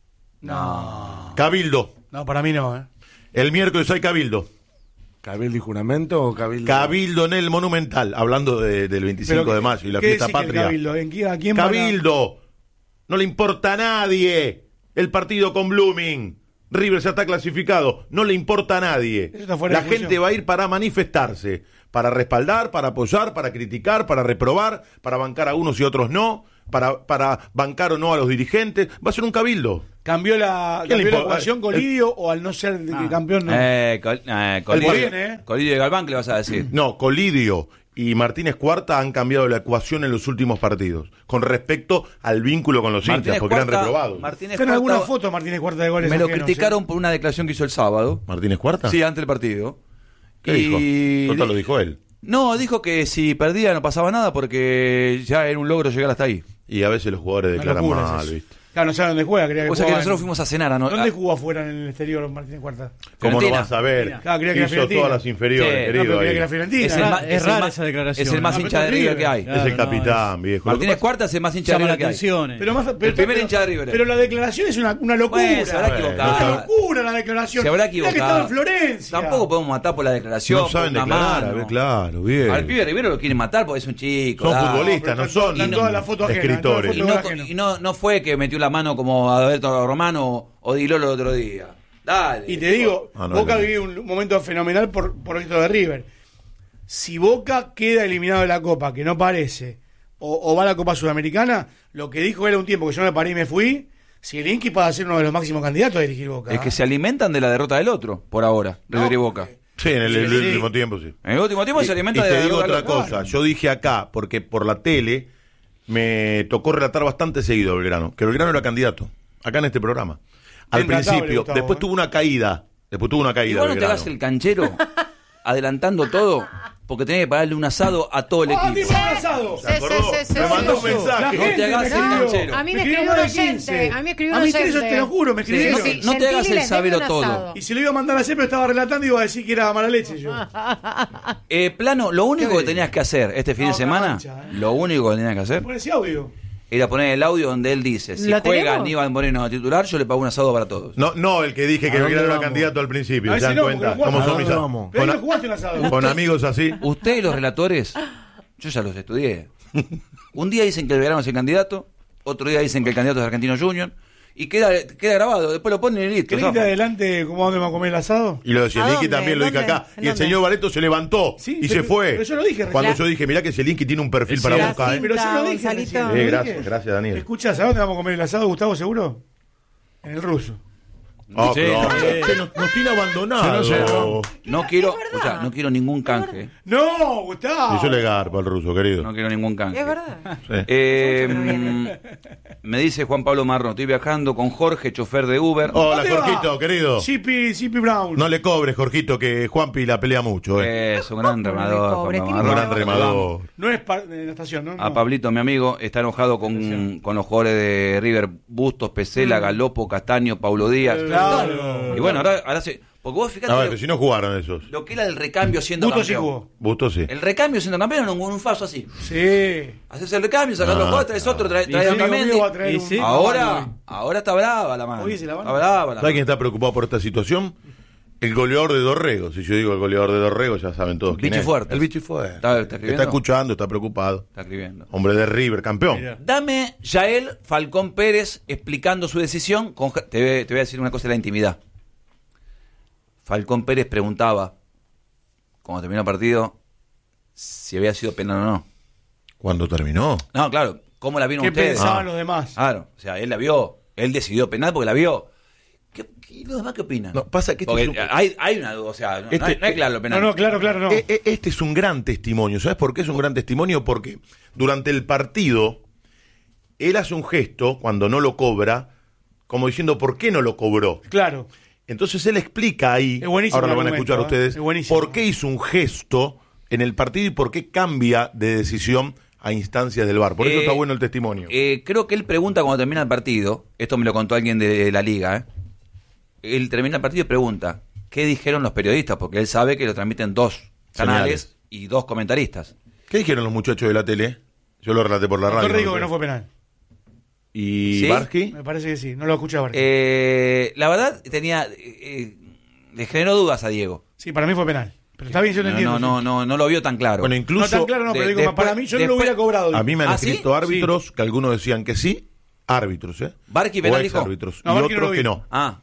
Speaker 1: No.
Speaker 3: Cabildo.
Speaker 1: No, para mí no, ¿eh?
Speaker 3: El miércoles hay Cabildo.
Speaker 5: ¿Cabildo y juramento o cabildo?
Speaker 3: Cabildo en el Monumental. Hablando de- del veinticinco
Speaker 1: Pero,
Speaker 3: de mayo y la
Speaker 1: ¿qué
Speaker 3: fiesta
Speaker 1: decís que el
Speaker 3: patria.
Speaker 1: Cabildo? ¿En qué- a quién van a-
Speaker 3: Cabildo. No le importa a nadie el partido con Blooming. River ya está clasificado, no le importa a nadie.
Speaker 1: Eso está fuera
Speaker 3: La
Speaker 1: de discusión.
Speaker 3: gente va a ir para manifestarse, para respaldar, para apoyar, para criticar, para reprobar, para bancar a unos y otros no, para, para bancar o no a los dirigentes. Va a ser un cabildo.
Speaker 1: ¿Cambió la,
Speaker 3: ¿Qué le
Speaker 1: cambió la
Speaker 3: importa?
Speaker 1: ecuación Colidio o al no ser de-
Speaker 4: Ah.
Speaker 1: campeón no?
Speaker 2: Eh, col, eh, Colidio,
Speaker 1: bien, ¿eh?
Speaker 2: Colidio de Galván, ¿qué le vas a decir?
Speaker 3: No, Colidio y Martínez Cuarta han cambiado la ecuación en los últimos partidos con respecto al vínculo con los hinchas,
Speaker 2: Martínez
Speaker 3: porque eran
Speaker 2: Cuarta-
Speaker 3: reprobados.
Speaker 2: Martínez
Speaker 1: Está en alguna
Speaker 2: Cuarta-
Speaker 1: foto Martínez Cuarta de goles
Speaker 2: Me lo
Speaker 1: ajenos,
Speaker 2: criticaron
Speaker 1: ¿eh?
Speaker 2: por una declaración que hizo el sábado.
Speaker 3: ¿Martínez Cuarta?
Speaker 2: Sí, antes del partido.
Speaker 3: ¿Qué
Speaker 2: y...
Speaker 3: dijo? Total, lo dijo él.
Speaker 2: No, dijo que si perdía no pasaba nada porque ya era un logro llegar hasta ahí.
Speaker 3: Y a veces los jugadores
Speaker 1: Una
Speaker 3: declaran
Speaker 1: locura es
Speaker 3: mal,
Speaker 1: eso.
Speaker 3: ¿viste?
Speaker 1: Claro, no sabe dónde juega. Creía que
Speaker 2: O sea que
Speaker 1: jugaba
Speaker 2: nosotros
Speaker 1: en-
Speaker 2: fuimos a cenar. ¿A no?
Speaker 1: ¿Dónde
Speaker 2: a-
Speaker 1: jugó afuera en el exterior Martínez Cuarta?
Speaker 3: ¿Cómo no
Speaker 2: Fiorentina.
Speaker 3: vas a ver?
Speaker 1: Claro, creía que era
Speaker 3: Hizo
Speaker 1: Fiorentina.
Speaker 3: todas las inferiores,
Speaker 2: Sí,
Speaker 1: No,
Speaker 3: querido.
Speaker 1: pero creía
Speaker 3: ahí.
Speaker 1: que era Fiorentina.
Speaker 2: Es el
Speaker 1: ¿no?
Speaker 2: más-
Speaker 4: Es
Speaker 2: es el
Speaker 4: rara
Speaker 2: más-
Speaker 4: esa declaración.
Speaker 2: Es el más
Speaker 1: No,
Speaker 2: hincha de
Speaker 1: pero
Speaker 2: River
Speaker 1: River.
Speaker 2: que hay.
Speaker 4: Claro,
Speaker 3: es el
Speaker 4: no,
Speaker 3: capitán, viejo. Lo que
Speaker 2: Martínez
Speaker 3: pasa-
Speaker 2: Cuarta es el más hincha de
Speaker 4: Llama la
Speaker 2: River que hay.
Speaker 4: atención.
Speaker 1: Pero más, pero,
Speaker 2: primer
Speaker 1: pero-
Speaker 2: hincha de River.
Speaker 1: pero la declaración es una, una locura.
Speaker 2: Bueno, se habrá
Speaker 3: Bueno,
Speaker 2: equivocado.
Speaker 1: Una locura la declaración.
Speaker 2: Se habrá
Speaker 1: Mirá que
Speaker 2: equivocado.
Speaker 1: estaba en Florencia.
Speaker 2: Tampoco podemos matar por la declaración.
Speaker 3: No saben
Speaker 2: por una
Speaker 3: declarar, a
Speaker 2: mano.
Speaker 3: ver, claro, bien.
Speaker 2: Al pibe Rivero lo quieren matar porque es un chico.
Speaker 3: Son
Speaker 2: dale.
Speaker 3: futbolistas, no
Speaker 1: pero están-
Speaker 3: son
Speaker 1: están todas las fotos ajenas,
Speaker 3: escritores.
Speaker 2: Y
Speaker 1: todas las
Speaker 2: no,
Speaker 1: ajeno.
Speaker 2: y no, no fue que metió la mano como Alberto Romano o Di Lolo el otro día. Dale.
Speaker 1: Y te digo,
Speaker 3: Ah, no,
Speaker 1: Boca
Speaker 3: no.
Speaker 1: vivió un momento fenomenal por, por esto de River. Si Boca queda eliminado de la Copa, que no parece, o, o va a la Copa Sudamericana, lo que dijo él a un tiempo que yo me paré y me fui, Zielinski para ser uno de los máximos candidatos a dirigir Boca.
Speaker 2: Es que se alimentan de la derrota del otro, por ahora,
Speaker 1: No,
Speaker 2: River y Boca.
Speaker 3: Sí, en el,
Speaker 1: Sí,
Speaker 3: el
Speaker 1: sí.
Speaker 3: último tiempo, sí.
Speaker 2: En el último tiempo se
Speaker 3: Y,
Speaker 2: alimentan
Speaker 3: y
Speaker 2: de
Speaker 3: te
Speaker 2: la
Speaker 3: digo
Speaker 2: derrota
Speaker 3: otra
Speaker 2: del otro.
Speaker 3: cosa, yo dije acá, porque por la tele me tocó relatar bastante seguido a Belgrano, que Belgrano era candidato, acá en este programa. Al
Speaker 1: Intratable,
Speaker 3: principio,
Speaker 1: Gustavo,
Speaker 3: después
Speaker 1: ¿eh?
Speaker 3: tuvo una caída, después tuvo una caída
Speaker 2: Igual no te
Speaker 3: Belgrano.
Speaker 2: hagas el canchero adelantando todo porque tenés que pagarle un asado a todo el
Speaker 1: ¡Ah,
Speaker 2: equipo.
Speaker 1: tipo asado!
Speaker 3: ¿Se acordó?
Speaker 6: Sí, sí, sí,
Speaker 3: me
Speaker 6: sí,
Speaker 3: mandó
Speaker 6: sí.
Speaker 3: un mensaje.
Speaker 1: La
Speaker 2: No te
Speaker 1: gente
Speaker 2: hagas
Speaker 1: me
Speaker 2: el
Speaker 1: escribió.
Speaker 2: canchero.
Speaker 6: A mí me
Speaker 1: escribió
Speaker 6: escribió
Speaker 1: más
Speaker 6: un
Speaker 1: de quince.
Speaker 6: oyente. A mí me escribió un
Speaker 1: A mí
Speaker 6: oyente.
Speaker 1: eso te lo juro, me escribieron.
Speaker 2: no te- no te hagas el
Speaker 6: Gentili,
Speaker 2: sabelo
Speaker 6: denme un
Speaker 2: todo.
Speaker 6: asado.
Speaker 1: Y se lo iba a mandar a hacer, pero estaba relatando y iba a decir que era mala leche yo.
Speaker 2: Eh, plano, lo único
Speaker 1: ¿Qué?
Speaker 2: que tenías que hacer este fin
Speaker 1: No,
Speaker 2: de semana,
Speaker 1: cancha, eh.
Speaker 2: lo único que tenías que hacer
Speaker 1: Pon ese audio.
Speaker 2: era poner el audio donde él dice, si
Speaker 6: ¿Lo
Speaker 2: juega
Speaker 6: tenemos?
Speaker 2: Aníbal Moreno a titular, yo le pago un asado para todos.
Speaker 3: No, no, el que dije que
Speaker 5: ¿A
Speaker 3: Belgrano
Speaker 5: dónde
Speaker 3: era
Speaker 5: vamos?
Speaker 3: candidato al principio,
Speaker 1: A
Speaker 3: ¿se
Speaker 1: ese
Speaker 3: dan
Speaker 1: no,
Speaker 3: cuenta?
Speaker 1: porque no
Speaker 3: ¿Cómo
Speaker 1: jugamos.
Speaker 3: son
Speaker 5: ¿A
Speaker 3: mis
Speaker 5: dónde
Speaker 3: a-
Speaker 5: vamos?
Speaker 1: Pero
Speaker 3: con,
Speaker 1: no
Speaker 3: a-
Speaker 1: jugaste un asado.
Speaker 3: con amigos así?
Speaker 2: Usted y los relatores, yo ya los estudié. Un día dicen que el Belgrano es el candidato, otro día dicen que el candidato es Argentino Junior, y queda, queda grabado, después lo ponen y listo.
Speaker 1: ¿Querés que te
Speaker 2: zafa.
Speaker 1: adelante cómo vamos a comer el asado?
Speaker 3: Y lo de Zielinski
Speaker 6: dónde?
Speaker 3: también lo dije
Speaker 6: ¿Dónde?
Speaker 3: acá.
Speaker 6: ¿En
Speaker 3: Y el
Speaker 6: dónde?
Speaker 3: señor Bareto se levantó
Speaker 1: Sí,
Speaker 3: y
Speaker 1: pero-
Speaker 3: se fue.
Speaker 1: pero yo lo dije recién.
Speaker 3: Cuando
Speaker 6: La-
Speaker 3: yo dije, mirá que Zielinski tiene un perfil para
Speaker 1: La
Speaker 3: Boca, ¿eh?
Speaker 1: Pero yo lo dije
Speaker 6: Gonzalito.
Speaker 1: recién,
Speaker 3: Eh,
Speaker 1: lo dije.
Speaker 3: gracias, gracias, Daniel.
Speaker 1: Escuchá, ¿sabes dónde vamos a comer el asado, Gustavo, seguro? En el ruso.
Speaker 3: Ah,
Speaker 2: Sí,
Speaker 3: claro.
Speaker 2: sí.
Speaker 3: Se nos, nos tiene abandonado.
Speaker 5: Se nos llenó.
Speaker 2: No quiero,
Speaker 6: verdad.
Speaker 2: escuchá, no quiero ningún canje.
Speaker 1: ¡No, Gustavo!
Speaker 3: Y yo le garpo al ruso, querido.
Speaker 2: No quiero ningún canje.
Speaker 6: Es verdad.
Speaker 3: Sí.
Speaker 2: Eh,
Speaker 6: Pero bien.
Speaker 2: mm, me dice Juan Pablo Marrón, estoy viajando con Jorge, chofer de Uber.
Speaker 3: Hola,
Speaker 1: ¿Dónde va?
Speaker 3: Jorgito, querido.
Speaker 1: Chippy, Chippy Brown.
Speaker 3: No le cobres, Jorgito, que Juanpi la pelea mucho, ¿eh?
Speaker 2: Es un gran remador.
Speaker 6: pobre,
Speaker 2: Juan
Speaker 6: tiene
Speaker 2: Pablo
Speaker 3: Un
Speaker 6: que
Speaker 3: gran
Speaker 2: Marrón.
Speaker 3: remador.
Speaker 1: No es par- de la estación, ¿no?
Speaker 2: A
Speaker 1: No.
Speaker 2: Pablito, mi amigo, está enojado con, con los jugadores de River, Bustos, Pesela, Galopo, Castaño, Paulo Díaz.
Speaker 1: Claro.
Speaker 2: Y bueno, ahora, ahora se... Porque vos fíjate
Speaker 3: A ver,
Speaker 2: lo,
Speaker 3: pero si no jugaron esos.
Speaker 2: lo que era el recambio siendo
Speaker 1: Busto sí
Speaker 2: campeón.
Speaker 1: jugó.
Speaker 3: Busto sí.
Speaker 2: El recambio siendo campeón era un, un falso así.
Speaker 1: Sí.
Speaker 2: Haces el recambio, sacás
Speaker 3: Ah,
Speaker 2: los jugadores, traes otro, traes,
Speaker 4: Y
Speaker 2: traes
Speaker 4: sí,
Speaker 2: a Otamendi.
Speaker 1: amigo va a traer
Speaker 4: Y
Speaker 1: un-
Speaker 4: sí.
Speaker 2: Ahora, ahora está brava la mano.
Speaker 1: Oye, se la van a-
Speaker 2: Está brava la
Speaker 3: ¿Sabes quién
Speaker 2: mano.
Speaker 3: está preocupado por esta situación? El goleador de Dorrego. Si yo digo el goleador de Dorrego, ya saben todos quién
Speaker 2: Bichi
Speaker 3: es.
Speaker 2: Fuerte.
Speaker 3: El Bichi Fuerte.
Speaker 2: ¿Está- está escribiendo?
Speaker 3: escuchando, está preocupado.
Speaker 2: Está escribiendo.
Speaker 3: Hombre de River, campeón.
Speaker 4: Mira.
Speaker 2: Dame Yael Falcón Pérez explicando su decisión. Con, te, voy, te voy a decir una cosa de la intimidad. Falcón Pérez preguntaba, cuando terminó el partido, si había sido penal o no.
Speaker 3: ¿Cuándo terminó?
Speaker 2: No, claro, ¿cómo la vieron
Speaker 1: ¿Qué
Speaker 2: ustedes?
Speaker 1: pensaban
Speaker 3: Ah.
Speaker 1: los demás?
Speaker 2: Claro, o sea, él la vio, él decidió penal porque la vio. ¿Qué, qué- los demás qué opinan?
Speaker 3: No, pasa que este
Speaker 2: Porque
Speaker 3: es un-
Speaker 2: hay, hay una duda, o sea, no, no
Speaker 3: Este-
Speaker 2: es, no es claro lo penal.
Speaker 1: No, no, claro, claro, no.
Speaker 3: E- e- Este es un gran testimonio. ¿Sabes por qué es un gran testimonio? Porque durante el partido, él hace un gesto cuando no lo cobra, como diciendo, ¿por qué no lo cobró?
Speaker 1: Claro.
Speaker 3: Entonces él explica ahí,
Speaker 1: Es buenísimo
Speaker 3: ahora lo
Speaker 1: el
Speaker 3: van a
Speaker 1: argumento,
Speaker 3: escuchar
Speaker 1: ¿eh?
Speaker 3: ustedes,
Speaker 1: Es buenísimo.
Speaker 3: por qué hizo un gesto en el partido y por qué cambia de decisión a instancias del V A R. Por eso
Speaker 2: Eh,
Speaker 3: está bueno el testimonio.
Speaker 2: Eh, creo que él pregunta cuando termina el partido, esto me lo contó alguien de la liga, ¿eh? Él termina el partido y pregunta, ¿qué dijeron los periodistas? Porque él sabe que lo transmiten dos canales
Speaker 3: Señales.
Speaker 2: y dos comentaristas.
Speaker 3: ¿Qué dijeron los muchachos de la tele? Yo lo relaté por la radio.
Speaker 1: Doctor digo
Speaker 3: ¿no?
Speaker 1: que no fue penal.
Speaker 3: ¿Y
Speaker 2: ¿Sí?
Speaker 3: Barsky?
Speaker 1: Me parece que sí. No lo escuché Barca.
Speaker 2: Eh, la verdad, tenía eh, eh, le generó dudas a Diego.
Speaker 1: Sí, para mí fue penal. Pero está bien, yo lo
Speaker 2: No,
Speaker 1: entiendo.
Speaker 2: no, no,
Speaker 1: sí.
Speaker 2: no, no lo vio tan claro.
Speaker 3: Bueno, incluso
Speaker 1: No tan claro, no,
Speaker 2: de-
Speaker 1: pero digo,
Speaker 2: después-
Speaker 1: para mí yo no lo
Speaker 2: después-
Speaker 1: hubiera cobrado.
Speaker 3: a mí me han
Speaker 2: ¿Ah, sí?
Speaker 3: escrito árbitros que algunos decían que sí, árbitros, ¿eh?
Speaker 2: Barqui
Speaker 3: O
Speaker 2: penal dijo.
Speaker 3: exárbitros,
Speaker 1: No,
Speaker 3: y
Speaker 1: Barqui no
Speaker 3: otros
Speaker 1: lo
Speaker 3: que
Speaker 1: vi.
Speaker 3: no.
Speaker 2: Ah,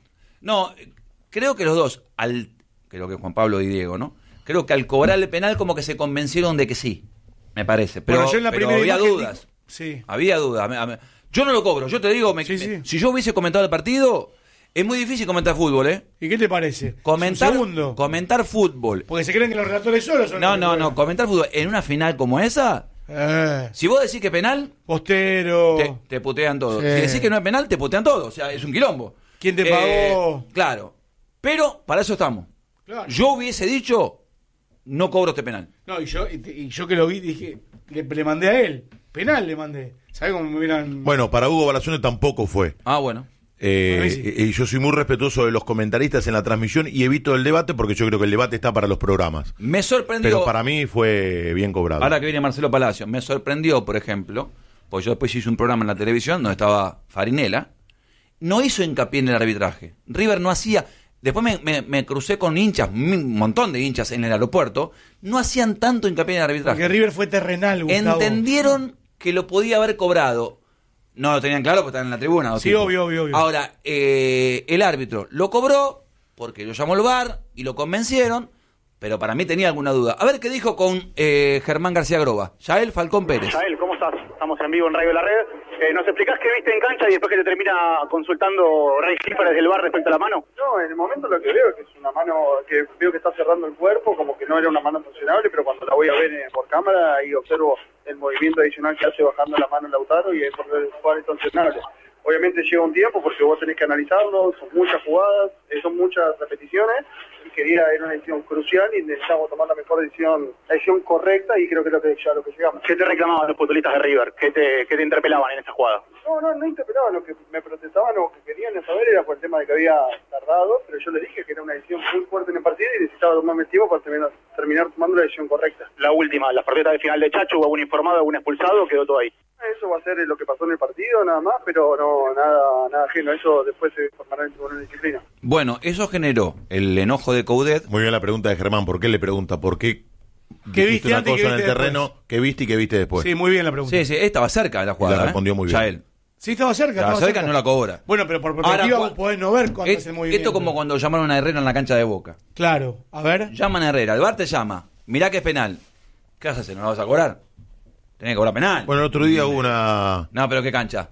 Speaker 2: No, creo que los dos, al creo que Juan Pablo y Diego, ¿no? Creo que al cobrar el penal como que se convencieron de que sí, me parece. Pero,
Speaker 1: Bueno, yo en la
Speaker 2: pero
Speaker 1: primera
Speaker 2: había
Speaker 1: imagen
Speaker 2: dudas.
Speaker 1: digo- sí.
Speaker 2: Había dudas. Me- me- Yo no lo cobro, yo te digo, me-
Speaker 1: Sí,
Speaker 2: me-
Speaker 1: sí.
Speaker 2: si yo hubiese comentado el partido, es muy difícil comentar fútbol, ¿eh?
Speaker 1: ¿Y qué te parece?
Speaker 2: Comentar,
Speaker 1: Un segundo.
Speaker 2: comentar fútbol.
Speaker 1: Porque se creen que los relatores solos son
Speaker 2: No,
Speaker 1: los que
Speaker 2: no, no,
Speaker 1: juegan.
Speaker 2: comentar fútbol en una final como esa,
Speaker 1: Eh,
Speaker 2: si vos decís que es penal,
Speaker 1: Postero.
Speaker 2: te, te putean todos.
Speaker 1: Sí.
Speaker 2: Si decís que no es penal, te putean todos. O sea, es un quilombo.
Speaker 1: ¿Quién te pagó?
Speaker 2: Claro. Pero para eso estamos.
Speaker 1: Claro.
Speaker 2: Yo hubiese dicho, no cobro este penal.
Speaker 1: No, y yo, y, y yo que lo vi, dije, le, le mandé a él. Penal le mandé. ¿Sabes cómo me hubieran...?
Speaker 3: Bueno, para Hugo Balazzone tampoco fue.
Speaker 2: Ah, bueno.
Speaker 3: Eh,
Speaker 1: A mí sí.
Speaker 3: y yo soy muy respetuoso de los comentaristas en la transmisión y evito el debate porque yo creo que el debate está para los programas.
Speaker 2: Me sorprendió.
Speaker 3: Pero para mí fue bien cobrado.
Speaker 2: Ahora que viene Marcelo Palacio, me sorprendió, por ejemplo, pues yo después hice un programa en la televisión donde estaba Farinela, no hizo hincapié en el arbitraje. River no hacía... Después me, me- me crucé con hinchas, un montón de hinchas en el aeropuerto, no hacían tanto hincapié en el arbitraje.
Speaker 1: Porque River fue terrenal, Gustavo.
Speaker 2: Entendieron que lo podía haber cobrado. No lo tenían claro porque estaban en la tribuna. dos
Speaker 1: Sí,
Speaker 2: tipos.
Speaker 1: obvio, obvio, obvio.
Speaker 2: Ahora, eh, el árbitro lo cobró porque lo llamó el V A R y lo convencieron, pero para mí tenía alguna duda. A ver qué dijo con eh, Germán García Groba. Yael Falcón Pérez.
Speaker 6: Yael, ¿cómo estás? Estamos en vivo en Radio La Red. Eh, ¿Nos explicás qué viste en cancha y después que te termina consultando Ray Clipper desde el bar respecto a la mano?
Speaker 7: No, en el momento lo que veo es que es una mano que veo que está cerrando el cuerpo, como que no era una mano funcionable, pero cuando la voy a ver eh, por cámara ahí observo el movimiento adicional que hace bajando la mano Lautaro y es por el cual es sancionable. Obviamente lleva un tiempo porque vos tenés que analizarlo, son muchas jugadas, eh, son muchas repeticiones y quería, era una decisión crucial y necesitamos tomar la mejor decisión, la decisión correcta y creo que es lo que ya lo que llegamos.
Speaker 6: ¿Qué te reclamaban los futbolistas de River? ¿Qué te, qué te interpelaban en esta jugada?
Speaker 7: No, no, no interpelaba, lo que me protestaban o que querían saber era por el tema de que había tardado, pero yo les dije que era una decisión muy fuerte en el partido y necesitaba tomarme el tiempo para terminar, terminar tomando la decisión correcta.
Speaker 6: La última, las partidas de final de Chacho, ¿hubo algún informado, algún expulsado? Quedó todo ahí.
Speaker 7: Eso va a ser lo que pasó en el partido, nada más, pero no nada nada ajeno, eso después se formará en el tribunal de disciplina.
Speaker 2: Bueno, eso generó el enojo de Coudet.
Speaker 3: Muy bien la pregunta de Germán. ¿Por qué le pregunta? ¿Por qué
Speaker 1: ¿Qué
Speaker 3: dijiste
Speaker 1: viste
Speaker 3: una
Speaker 1: antes y
Speaker 3: cosa
Speaker 1: qué
Speaker 3: en el
Speaker 1: viste
Speaker 3: terreno?
Speaker 1: después?
Speaker 3: ¿Qué viste y qué viste después?
Speaker 1: Sí, muy bien la pregunta.
Speaker 2: Sí, sí, estaba cerca de la jugada.
Speaker 3: Y la respondió
Speaker 2: ¿eh?
Speaker 3: muy bien.
Speaker 2: Yael.
Speaker 1: Sí, estaba cerca.
Speaker 2: Estaba
Speaker 1: Estaba
Speaker 2: cerca, no la cobra.
Speaker 1: Bueno, pero por
Speaker 2: Ahora,
Speaker 1: perspectiva
Speaker 2: cua-
Speaker 1: vos podés no ver cuándo
Speaker 2: Es-
Speaker 1: es el movimiento.
Speaker 2: esto como cuando llamaron a Herrera en la cancha de Boca.
Speaker 1: Claro, a ver.
Speaker 2: Llaman a Herrera, el V A R te llama, mirá que es penal. ¿Qué vas a hacer? ¿No la vas a cobrar? Tenés que cobrar penal.
Speaker 3: Bueno, el otro día hubo una...
Speaker 2: No, pero ¿qué cancha?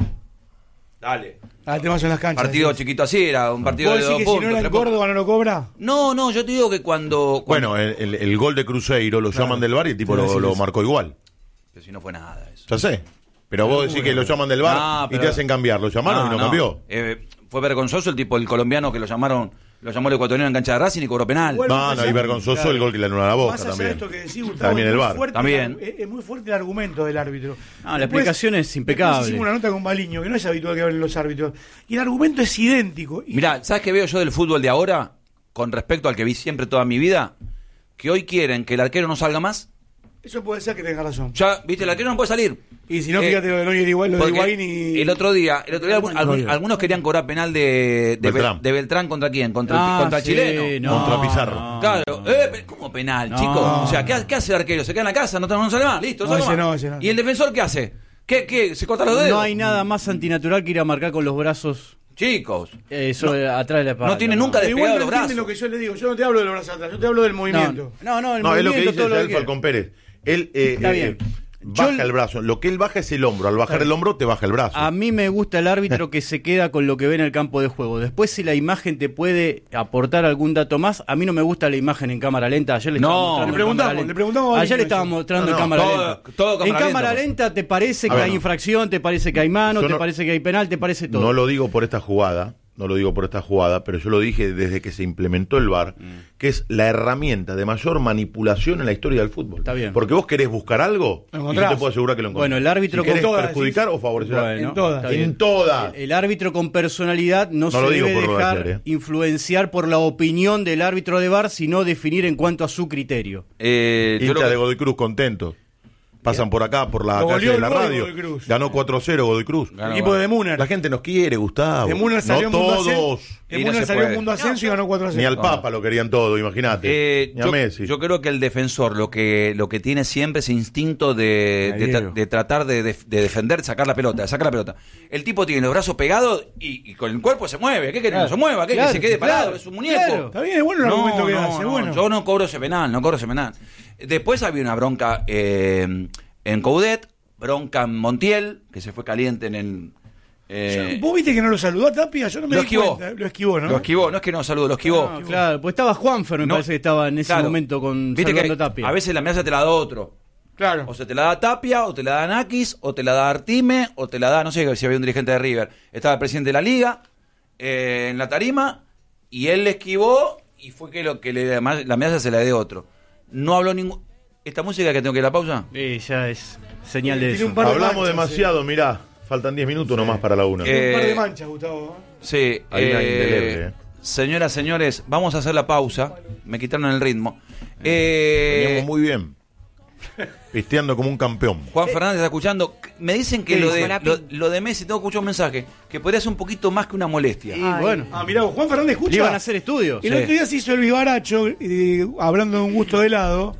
Speaker 2: Dale.
Speaker 1: Ah, el tema son las canchas.
Speaker 2: Partido
Speaker 1: decís.
Speaker 2: chiquito así era, un partido
Speaker 1: ¿Vos
Speaker 2: de
Speaker 1: decís
Speaker 2: dos
Speaker 1: que
Speaker 2: puntos.
Speaker 1: si no era en
Speaker 2: tres puntos.
Speaker 1: Córdoba no lo cobra?
Speaker 2: No, no, yo te digo que cuando... cuando-
Speaker 3: Bueno, el, el- el gol de Cruzeiro lo llaman del V A R y el tipo
Speaker 1: Te iba a
Speaker 3: lo,
Speaker 1: decir
Speaker 3: lo
Speaker 1: eso.
Speaker 3: marcó igual.
Speaker 2: Pero si no fue nada eso.
Speaker 3: Ya sé. Pero vos decís que lo llaman del V A R
Speaker 2: No,
Speaker 3: y
Speaker 2: pero-
Speaker 3: te hacen cambiar. Lo llamaron y no, cambió.
Speaker 2: Eh, fue vergonzoso el tipo, el colombiano que lo llamaron, lo llamó el ecuatoriano en cancha de Racing y cobró penal.
Speaker 1: Bueno,
Speaker 3: No, no, y
Speaker 1: Claro.
Speaker 3: vergonzoso el gol que le anuló a la Boca
Speaker 1: Más allá
Speaker 3: también.
Speaker 1: de esto que decís, Gustavo,
Speaker 3: También
Speaker 1: es
Speaker 3: el
Speaker 1: muy
Speaker 3: V A R.
Speaker 1: fuerte
Speaker 2: También.
Speaker 1: el- es, es muy fuerte el argumento del árbitro.
Speaker 4: No, la explicación es impecable.
Speaker 1: después hicimos una nota con Baliño, que no es habitual que hablen los árbitros. Y el argumento es idéntico. Y
Speaker 2: Mirá, ¿sabes qué veo yo del fútbol de ahora? Con respecto al que vi siempre toda mi vida, que hoy quieren que el arquero no salga más.
Speaker 1: eso puede ser que tengas razón.
Speaker 2: Ya, viste, el arquero no puede salir.
Speaker 1: Y si no,
Speaker 2: Eh,
Speaker 1: fíjate lo de Neuer igual, lo de
Speaker 2: Porque
Speaker 1: Higuaín y...
Speaker 2: el otro día, el otro día algún- algún-
Speaker 1: Neuer.
Speaker 2: algunos querían cobrar penal de, de,
Speaker 3: Beltrán.
Speaker 2: Bel- de Beltrán contra quién, contra, el,
Speaker 4: Ah,
Speaker 2: contra el
Speaker 4: sí,
Speaker 2: chileno.
Speaker 4: no,
Speaker 3: Contra Pizarro.
Speaker 4: no,
Speaker 2: Claro,
Speaker 4: no.
Speaker 2: eh, pe- ¿cómo penal,
Speaker 4: No.
Speaker 2: chicos? O sea, ¿qué, ha- qué hace el arquero? ¿Se queda en la casa? ¿No, no sale más? Listo,
Speaker 1: No,
Speaker 2: sale
Speaker 1: ese
Speaker 2: más.
Speaker 1: no, ese no.
Speaker 2: ¿Y el defensor qué hace? ¿Qué, qué? ¿Se corta los dedos?
Speaker 4: No hay nada más antinatural que ir a marcar con los brazos
Speaker 2: Chicos.
Speaker 4: eh, sobre- atrás de la espalda.
Speaker 2: no tiene nunca
Speaker 1: Pero igual
Speaker 2: despegado
Speaker 1: no
Speaker 2: los
Speaker 1: entienden lo
Speaker 2: brazos.
Speaker 1: que yo les digo. Yo no te hablo de los brazos atrás, yo te hablo del movimiento.
Speaker 4: No, no, el
Speaker 3: No, es lo que
Speaker 4: movimiento,
Speaker 3: dice
Speaker 4: todo lo
Speaker 3: Yael
Speaker 4: que
Speaker 3: Falcón Pérez. Él eh,
Speaker 4: Está
Speaker 3: eh,
Speaker 4: bien.
Speaker 3: eh,
Speaker 4: Yo
Speaker 3: baja
Speaker 4: le-
Speaker 3: el brazo. Lo que él baja es el hombro. Al bajar el hombro, te baja el brazo.
Speaker 4: A mí me gusta el árbitro que se queda con lo que ve en el campo de juego. Después, si la imagen te puede aportar algún dato más, a mí no me gusta la imagen en cámara lenta. Ayer le
Speaker 2: No,
Speaker 4: estaba mostrando
Speaker 1: le
Speaker 4: en
Speaker 1: preguntamos,
Speaker 4: cámara lenta.
Speaker 1: le preguntamos a
Speaker 4: Ayer le
Speaker 1: Baliño
Speaker 4: estaba
Speaker 1: eso.
Speaker 4: mostrando
Speaker 3: No, no,
Speaker 4: en cámara
Speaker 2: todo-
Speaker 4: lenta.
Speaker 2: todo cámara
Speaker 4: en
Speaker 2: lenta,
Speaker 4: cámara
Speaker 2: pues.
Speaker 4: lenta te parece
Speaker 3: A
Speaker 4: que
Speaker 3: ver,
Speaker 4: hay
Speaker 3: no.
Speaker 4: infracción, te parece que hay mano,
Speaker 3: Yo
Speaker 4: te
Speaker 3: no-
Speaker 4: parece que hay penal, te parece todo.
Speaker 3: No lo digo por esta jugada, no lo digo por esta jugada, pero yo lo dije desde que se implementó el V A R, que es la herramienta de mayor manipulación en la historia del fútbol.
Speaker 4: Está bien.
Speaker 3: Porque vos querés buscar algo
Speaker 1: Lo
Speaker 3: y yo
Speaker 1: encontrás.
Speaker 3: te puedo asegurar que lo encontrás.
Speaker 4: Bueno, el árbitro
Speaker 3: si querés
Speaker 1: con todas,
Speaker 3: perjudicar
Speaker 1: decís.
Speaker 3: o favorecer.
Speaker 4: Bueno,
Speaker 1: En todas.
Speaker 4: está bien.
Speaker 3: En todas.
Speaker 4: El árbitro con personalidad no,
Speaker 3: No
Speaker 4: se
Speaker 3: lo digo
Speaker 4: debe
Speaker 3: por lo de
Speaker 4: dejar
Speaker 3: ayer, ¿eh?
Speaker 4: influenciar por la opinión del árbitro de V A R, sino definir en cuanto a su criterio.
Speaker 2: Eh, yo
Speaker 3: Hincha
Speaker 2: lo que-
Speaker 3: de Godoy Cruz contento. pasan por acá, por la
Speaker 1: Lo
Speaker 3: calle
Speaker 1: goleó
Speaker 3: de la
Speaker 1: el gol
Speaker 3: radio.
Speaker 1: Godoy Cruz.
Speaker 3: Ganó cuatro cero Godoy Cruz.
Speaker 1: El equipo de Muner.
Speaker 3: La gente nos quiere, Gustavo.
Speaker 1: De Muner salió
Speaker 3: no
Speaker 1: Mundo
Speaker 3: todos.
Speaker 1: Ascenso. De
Speaker 2: Y no
Speaker 1: Muner
Speaker 2: se
Speaker 1: salió
Speaker 2: puede.
Speaker 1: Mundo Ascenso y ganó cuatro a cero.
Speaker 3: Ni al Papa lo querían todo, imagínate.
Speaker 2: Eh,
Speaker 3: Ni a
Speaker 2: yo,
Speaker 3: Messi.
Speaker 2: yo creo que el defensor lo que lo que tiene siempre es instinto de, de, tra- de tratar de, de, de defender, sacar la pelota, de sacar la pelota. El tipo tiene los brazos pegados y, y con el cuerpo se mueve. ¿Qué quiere?
Speaker 4: Claro,
Speaker 2: No se mueva, ¿qué?
Speaker 4: claro,
Speaker 2: Que se quede parado,
Speaker 4: claro,
Speaker 2: es un muñeco.
Speaker 4: claro.
Speaker 1: Está bien, es bueno el argumento que hace,
Speaker 2: no,
Speaker 1: bueno.
Speaker 2: Yo no cobro ese penal, no cobro ese penal. Después había una bronca eh, en Coudet, bronca en Montiel, que se fue caliente en el... eh,
Speaker 1: ¿Vos viste que no lo saludó a Tapia? Yo no me
Speaker 2: Lo
Speaker 1: di
Speaker 2: esquivó.
Speaker 1: cuenta. Lo esquivó, ¿no?
Speaker 2: Lo esquivó, no es que no saludo, lo esquivó.
Speaker 4: No, claro, pues estaba Juanfer, me
Speaker 2: No,
Speaker 4: parece que estaba en ese
Speaker 2: claro.
Speaker 4: momento con
Speaker 2: Viste que
Speaker 4: saludando a Tapia.
Speaker 2: a veces la amenaza te la da otro.
Speaker 1: Claro.
Speaker 2: O se te la da Tapia, o te la da Nakis, o te la da Artime, o te la da, no sé si había un dirigente de River. Estaba el presidente de la liga eh, en la tarima, y él le esquivó, y fue que lo que le, la amenaza se la dio otro. No habló ningún... ¿Esta música que tengo que ir a la pausa?
Speaker 4: Sí, ya es señal de
Speaker 1: Tiene
Speaker 4: eso.
Speaker 1: un par de
Speaker 3: Hablamos
Speaker 1: manchas,
Speaker 3: demasiado, mirá. Faltan diez minutos nomás para la una.
Speaker 2: Eh,
Speaker 1: Un par de manchas, Gustavo.
Speaker 2: Sí.
Speaker 3: Hay una
Speaker 2: eh,
Speaker 3: indeleble, eh.
Speaker 2: Señoras, señores, vamos a hacer la pausa. Me quitaron el ritmo. Eh,
Speaker 3: Veníamos muy bien. Pisteando como un campeón.
Speaker 2: Juan Fernández está escuchando. Me dicen que
Speaker 8: ¿Qué
Speaker 2: lo
Speaker 8: dice?
Speaker 2: de,
Speaker 8: Hola,
Speaker 2: lo,
Speaker 8: Pi.
Speaker 2: lo de Messi, tengo que escuchar un mensaje, que podría ser un poquito más que una molestia.
Speaker 4: Y
Speaker 8: Ay.
Speaker 4: bueno,
Speaker 1: Ah, mirá, vos, Juan Fernández escucha.
Speaker 4: le iban a hacer estudios.
Speaker 1: El
Speaker 2: Sí.
Speaker 1: otro día se hizo el vivaracho, eh, hablando de un gusto de helado.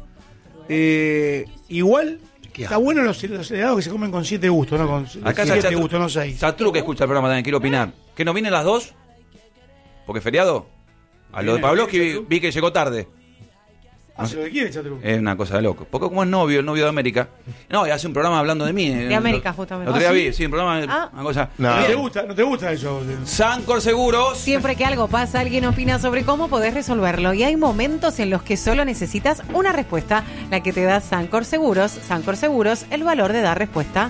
Speaker 1: Eh, igual, está bueno los, los helados que se comen con siete gustos, ¿no? Con
Speaker 2: Acá
Speaker 1: siete
Speaker 2: Satru-
Speaker 1: gustos, no seis.
Speaker 2: Satru que escucha el programa también, quiero opinar. ¿Que no vienen las dos? ¿Porque es feriado? A lo de Pavlovsky vi, vi que llegó tarde.
Speaker 1: Hace lo que quiere, Chatru.
Speaker 2: Es una cosa de loco. Porque como es novio, el novio de América. No, y hace un programa hablando de mí.
Speaker 8: De América, justamente.
Speaker 2: El otro día
Speaker 8: ¿Ah, sí?
Speaker 2: vi, sí, un programa,
Speaker 8: Ah.
Speaker 2: una cosa.
Speaker 3: No.
Speaker 1: ¿No te
Speaker 2: Bien.
Speaker 1: gusta, no te gusta eso?
Speaker 2: Sancor Seguros.
Speaker 8: Siempre que algo pasa, alguien opina sobre cómo podés resolverlo. Y hay momentos en los que solo necesitas una respuesta, la que te da Sancor Seguros. Sancor Seguros, el valor de dar respuesta.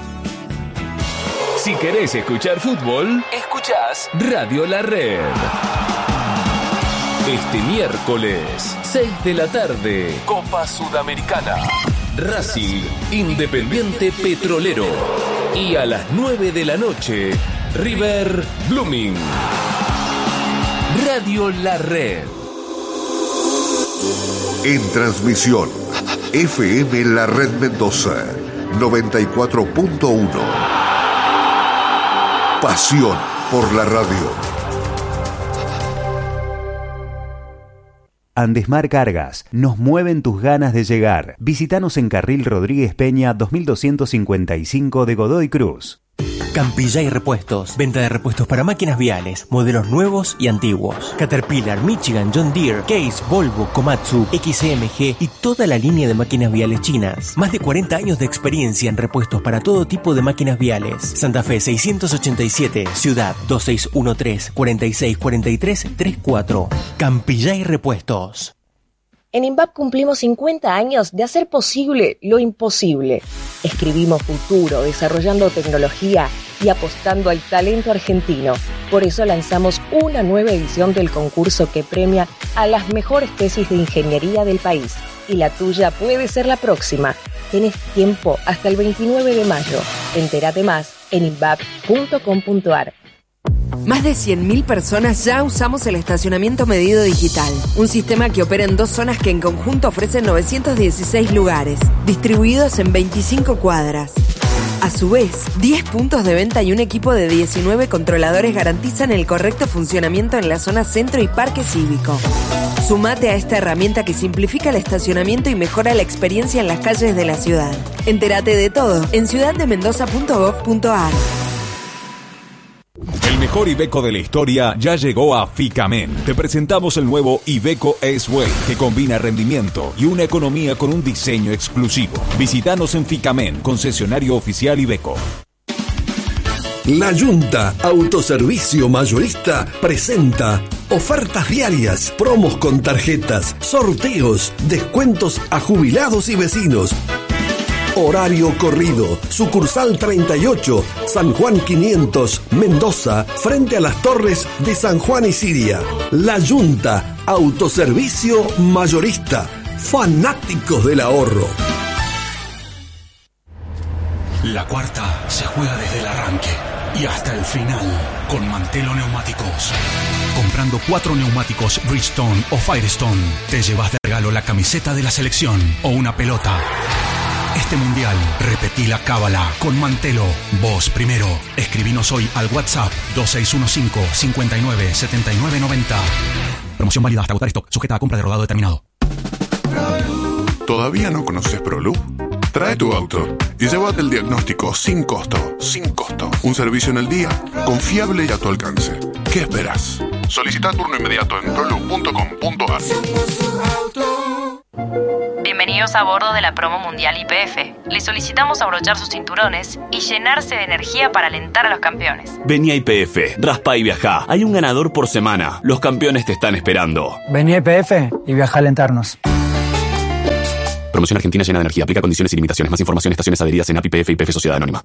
Speaker 9: Si querés escuchar fútbol, escuchás Radio La Red. Este miércoles, seis de la tarde, Copa Sudamericana. Racing, Independiente Petrolero. Y a las nueve de la noche, River Blooming. Radio La Red.
Speaker 10: En transmisión, F M La Red Mendoza, noventa y cuatro punto uno. Pasión por la radio.
Speaker 11: Andesmar Cargas, nos mueven tus ganas de llegar. Visítanos en Carril Rodríguez Peña dos mil doscientos cincuenta y cinco de Godoy Cruz.
Speaker 12: Campillay Repuestos. Venta de repuestos para máquinas viales, modelos nuevos y antiguos. Caterpillar, Michigan, John Deere, Case, Volvo, Komatsu, X M G y toda la línea de máquinas viales chinas. Más de cuarenta años de experiencia en repuestos para todo tipo de máquinas viales. Santa Fe seiscientos ochenta y siete, Ciudad dos seis uno tres, cuarenta y seis cuarenta y tres treinta y cuatro. Campillay Repuestos.
Speaker 13: En INVAP cumplimos cincuenta años de hacer posible lo imposible. Escribimos futuro, desarrollando tecnología y apostando al talento argentino. Por eso lanzamos una nueva edición del concurso que premia a las mejores tesis de ingeniería del país. Y la tuya puede ser la próxima. Tenés tiempo hasta el veintinueve de mayo. Entérate más en invap punto com punto ar.
Speaker 14: Más de cien mil personas ya usamos el estacionamiento medido digital, un sistema que opera en dos zonas que en conjunto ofrecen novecientos dieciséis lugares, distribuidos en veinticinco cuadras. A su vez, diez puntos de venta y un equipo de diecinueve controladores garantizan el correcto funcionamiento en la zona centro y parque cívico. Sumate a esta herramienta que simplifica el estacionamiento y mejora la experiencia en las calles de la ciudad. Entérate de todo en ciudad de mendoza punto gov punto ar.
Speaker 15: El mejor Iveco de la historia ya llegó a Ficamen. Te presentamos el nuevo Iveco S-Way, que combina rendimiento y una economía con un diseño exclusivo. Visítanos en Ficamen, concesionario oficial Iveco.
Speaker 16: La Junta Autoservicio Mayorista presenta ofertas diarias, promos con tarjetas, sorteos, descuentos a jubilados y vecinos. Horario corrido, sucursal treinta y ocho, San Juan quinientos, Mendoza, frente a las torres de San Juan y Siria. La Junta Autoservicio Mayorista, fanáticos del ahorro.
Speaker 17: La cuarta se juega desde el arranque y hasta el final con Mantelo Neumáticos. Comprando cuatro neumáticos Bridgestone o Firestone, te llevas de regalo la camiseta de la selección o una pelota. Este mundial, repetí la cábala con Mantelo. Vos primero. Escribinos hoy al WhatsApp dos seis uno cinco, cinco nueve, siete nueve nueve cero. Promoción válida hasta agotar stock, sujeta a compra de rodado determinado.
Speaker 18: ¿Todavía no conoces ProLoop? Trae tu auto y llévate el diagnóstico sin costo. Sin costo. Un servicio en el día, confiable y a tu alcance. ¿Qué esperas? Solicita turno inmediato en proloop punto com punto a r.
Speaker 19: Bienvenidos a bordo de la promo mundial Y P F. Les solicitamos abrochar sus cinturones y llenarse de energía para alentar a los campeones.
Speaker 20: Vení a Y P F, raspa y viajá. Hay un ganador por semana. Los campeones te están esperando.
Speaker 21: Vení a Y P F y viajá a alentarnos.
Speaker 20: Promoción Argentina llena de energía. Aplica condiciones y limitaciones. Más información, estaciones adheridas en A P I P F y P F Sociedad Anónima.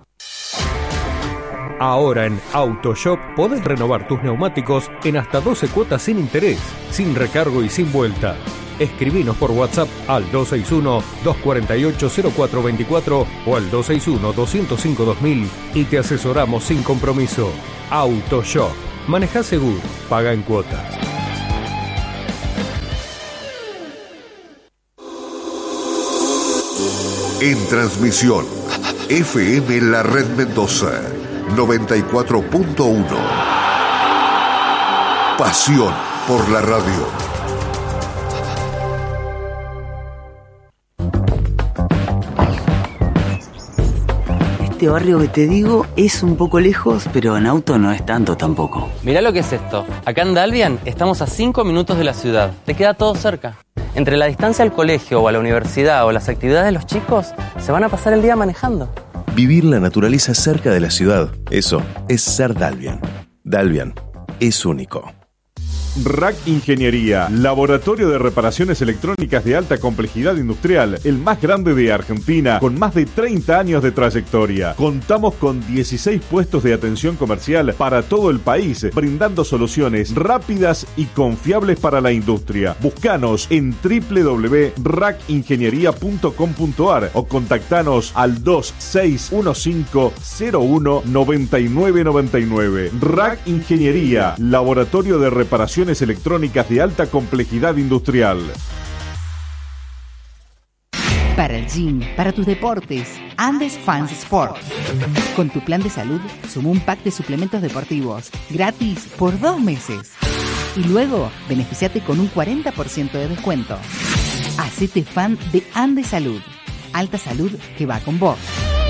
Speaker 22: Ahora en AutoShop podés renovar tus neumáticos en hasta doce cuotas sin interés, sin recargo y sin vuelta. Escribinos por WhatsApp al dos seis uno, dos cuatro ocho, cero cuatro dos cuatro o al dos seis uno, dos cero cinco, dos mil y te asesoramos sin compromiso. AutoShop. Manejá seguro. Paga en cuotas.
Speaker 10: En transmisión, F M La Red Mendoza, noventa y cuatro punto uno. Pasión por la radio.
Speaker 23: Este barrio que te digo es un poco lejos, pero en auto no es tanto tampoco.
Speaker 24: Mirá lo que es esto. Acá en Dalvian estamos a cinco minutos de la ciudad. Te queda todo cerca. Entre la distancia al colegio o a la universidad o las actividades de los chicos, se van a pasar el día manejando.
Speaker 25: Vivir la naturaleza cerca de la ciudad, eso es ser Dalvian. Dalvian es único.
Speaker 26: R A C Ingeniería, laboratorio de reparaciones electrónicas de alta complejidad industrial, el más grande de Argentina, con más de treinta años de trayectoria. Contamos con dieciséis puestos de atención comercial para todo el país, brindando soluciones rápidas y confiables para la industria. Búscanos en doble u doble u doble u punto rac ingeniería punto com punto a r o contactanos al dos seis uno cinco, cero uno, nueve nueve nueve nueve. R A C Ingeniería, laboratorio de reparaciones electrónicas de alta complejidad industrial.
Speaker 27: Para el gym, para tus deportes, Andes Fans Sport. Con tu plan de salud, suma un pack de suplementos deportivos gratis por dos meses. Y luego, beneficiate con un cuarenta por ciento de descuento. Hacete fan de Andes Salud. Alta salud que va con vos.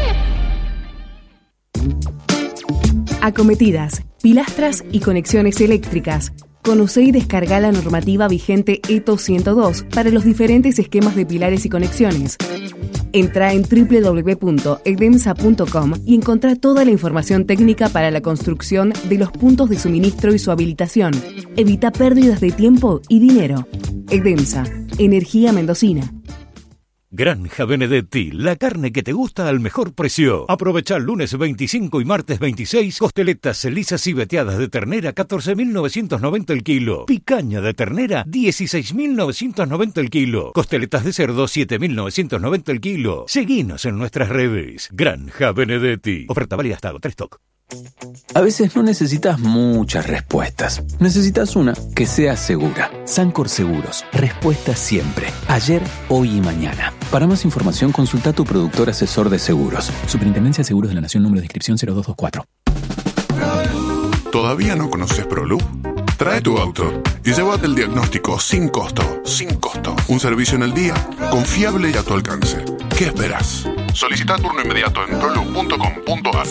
Speaker 28: Acometidas, pilastras y conexiones eléctricas. Conocé y descarga la normativa vigente E T O ciento dos para los diferentes esquemas de pilares y conexiones. Entra en doble u doble u doble u punto edemsa punto com y encontrá toda la información técnica para la construcción de los puntos de suministro y su habilitación. Evita pérdidas de tiempo y dinero. Edemsa, energía mendocina.
Speaker 15: Granja Benedetti, la carne que te gusta al mejor precio. Aprovecha el lunes veinticinco y martes veintiséis, costeletas lisas y veteadas de ternera, catorce mil novecientos noventa el kilo. Picaña de ternera, dieciséis mil novecientos noventa el kilo. Costeletas de cerdo, siete mil novecientos noventa el kilo. Seguinos en nuestras redes. Granja Benedetti. Oferta válida hasta agotar stock.
Speaker 29: A veces no necesitas muchas respuestas. Necesitas una que sea segura. Sancor Seguros. Respuesta siempre. Ayer, hoy y mañana. Para más información, consulta a tu productor asesor de seguros. Superintendencia de Seguros de la Nación, número de inscripción cero dos dos cuatro.
Speaker 18: ¿Todavía no conoces ProLoop? Trae tu auto y llévate el diagnóstico sin costo. Sin costo. Un servicio en el día, confiable y a tu alcance. ¿Qué esperas? Solicita turno inmediato en proloop punto com punto a r.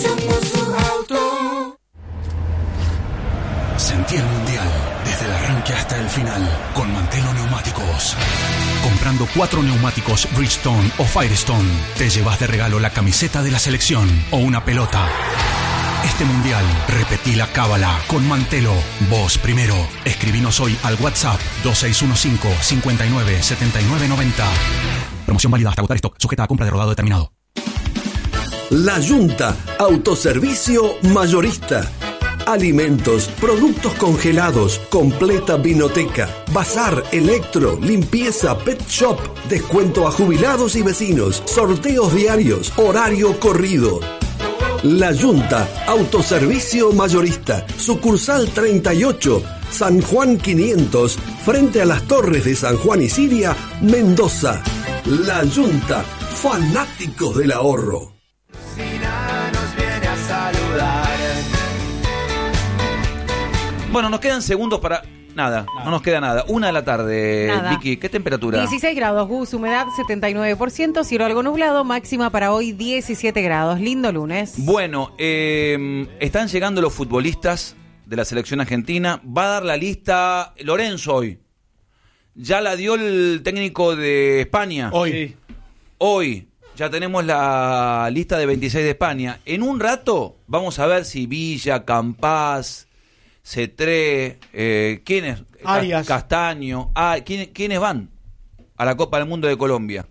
Speaker 17: Sentí el mundial desde el arranque hasta el final con Mantelo Neumáticos. Comprando cuatro neumáticos Bridgestone o Firestone, te llevas de regalo la camiseta de la selección o una pelota. Este mundial, repetí la cábala con Mantelo. Vos primero. Escribinos hoy al WhatsApp dos seis uno cinco, cinco nueve, siete nueve nueve cero. Promoción válida hasta agotar stock, sujeta a compra de rodado determinado.
Speaker 16: La Yunta, autoservicio mayorista. Alimentos, productos congelados, completa vinoteca, bazar, electro, limpieza, pet shop, descuento a jubilados y vecinos, sorteos diarios, horario corrido. La Yunta, autoservicio mayorista, sucursal treinta y ocho, San Juan quinientos, frente a las torres de San Juan y Siria, Mendoza. La Yunta, Fanáticos del ahorro.
Speaker 1: Nos viene a saludar.
Speaker 2: Bueno, nos quedan segundos para... Nada, nada, no nos queda nada. Una de la tarde,
Speaker 3: Nada.
Speaker 2: Vicky, ¿qué temperatura?
Speaker 3: dieciséis grados, Gus, humedad setenta y nueve por ciento, cielo algo nublado, máxima para hoy diecisiete grados. Lindo lunes.
Speaker 2: Bueno, eh, están llegando los futbolistas de la selección argentina. Va a dar la lista Lorenzo hoy. Ya la dio el técnico de España.
Speaker 4: Hoy. Sí.
Speaker 2: Hoy. Ya tenemos la lista de veintiséis de España. En un rato vamos a ver si Villa, Campás, Cetré, eh, ¿quiénes?
Speaker 4: Arias.
Speaker 2: Castaño. Ah, ¿quiénes, ¿Quiénes van a la Copa del Mundo de Colombia?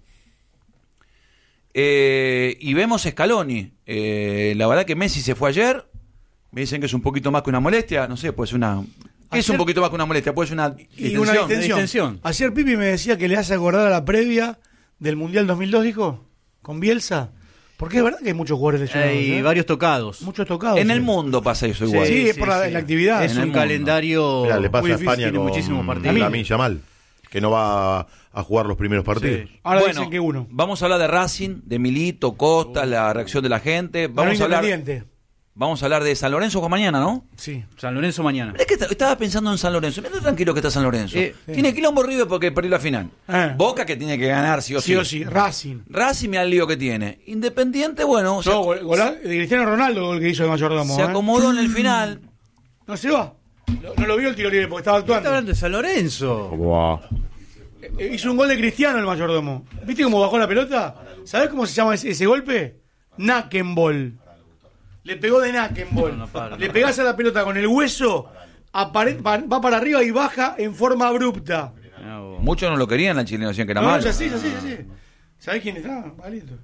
Speaker 2: Eh, y vemos Scaloni. Eh, la verdad que Messi se fue ayer. Me dicen que es un poquito más que una molestia. No sé, pues una... ¿Qué es un poquito más que una molestia? Pues una
Speaker 4: y
Speaker 2: distensión.
Speaker 4: una distensión. distensión. Ayer Pipi me decía que le hace acordar a la previa del Mundial dos mil dos, dijo, con Bielsa. Porque es verdad que hay muchos jugadores lesionados.
Speaker 5: Hay
Speaker 4: ¿eh?
Speaker 5: varios tocados.
Speaker 4: Muchos tocados.
Speaker 2: En
Speaker 4: sí.
Speaker 2: el mundo pasa eso igual.
Speaker 4: Sí, sí es por la, sí. la actividad.
Speaker 5: Es
Speaker 4: en
Speaker 5: un calendario.
Speaker 6: Mirá, le pasa
Speaker 5: muy
Speaker 6: a
Speaker 5: difícil,
Speaker 6: España
Speaker 5: tiene
Speaker 6: con
Speaker 5: muchísimos partidos.
Speaker 6: Lamine Yamal, que no va a jugar los primeros partidos.
Speaker 4: Sí. Ahora
Speaker 2: bueno,
Speaker 4: dicen que uno.
Speaker 2: Vamos a hablar de Racing, de Milito, Costa, oh. la reacción de la gente. Vamos a hablar. Vamos a hablar de San Lorenzo con mañana, ¿no?
Speaker 4: Sí.
Speaker 5: San Lorenzo mañana.
Speaker 2: Mirá que estaba pensando en San Lorenzo. Mirá tranquilo que está San Lorenzo. Eh, tiene sí. quilombo River porque perdió la final. Eh. Boca que tiene que ganar sí o sí.
Speaker 4: Sí o sí. Racing.
Speaker 2: Racing me da el lío que tiene. Independiente, bueno.
Speaker 4: No, se... gol, de Cristiano Ronaldo el que hizo el mayordomo.
Speaker 2: Se
Speaker 4: ¿eh?
Speaker 2: acomodó en el final.
Speaker 4: No se va. No, no lo vio el tiro libre porque estaba actuando.
Speaker 5: Está hablando de San Lorenzo.
Speaker 6: Wow.
Speaker 4: Eh, hizo un gol de Cristiano el mayordomo. ¿Viste cómo bajó la pelota? ¿Sabés cómo se llama ese, ese golpe? Nackenball. Le pegó de Nackenball. No, no, no, Le pegás a la pelota con el hueso, apare- va para arriba y baja en forma abrupta.
Speaker 2: No, Muchos no lo querían, la chilena decían que era
Speaker 4: no,
Speaker 2: malo.
Speaker 4: No, sí, sí, sí. ¿Sabés quién está? Malito.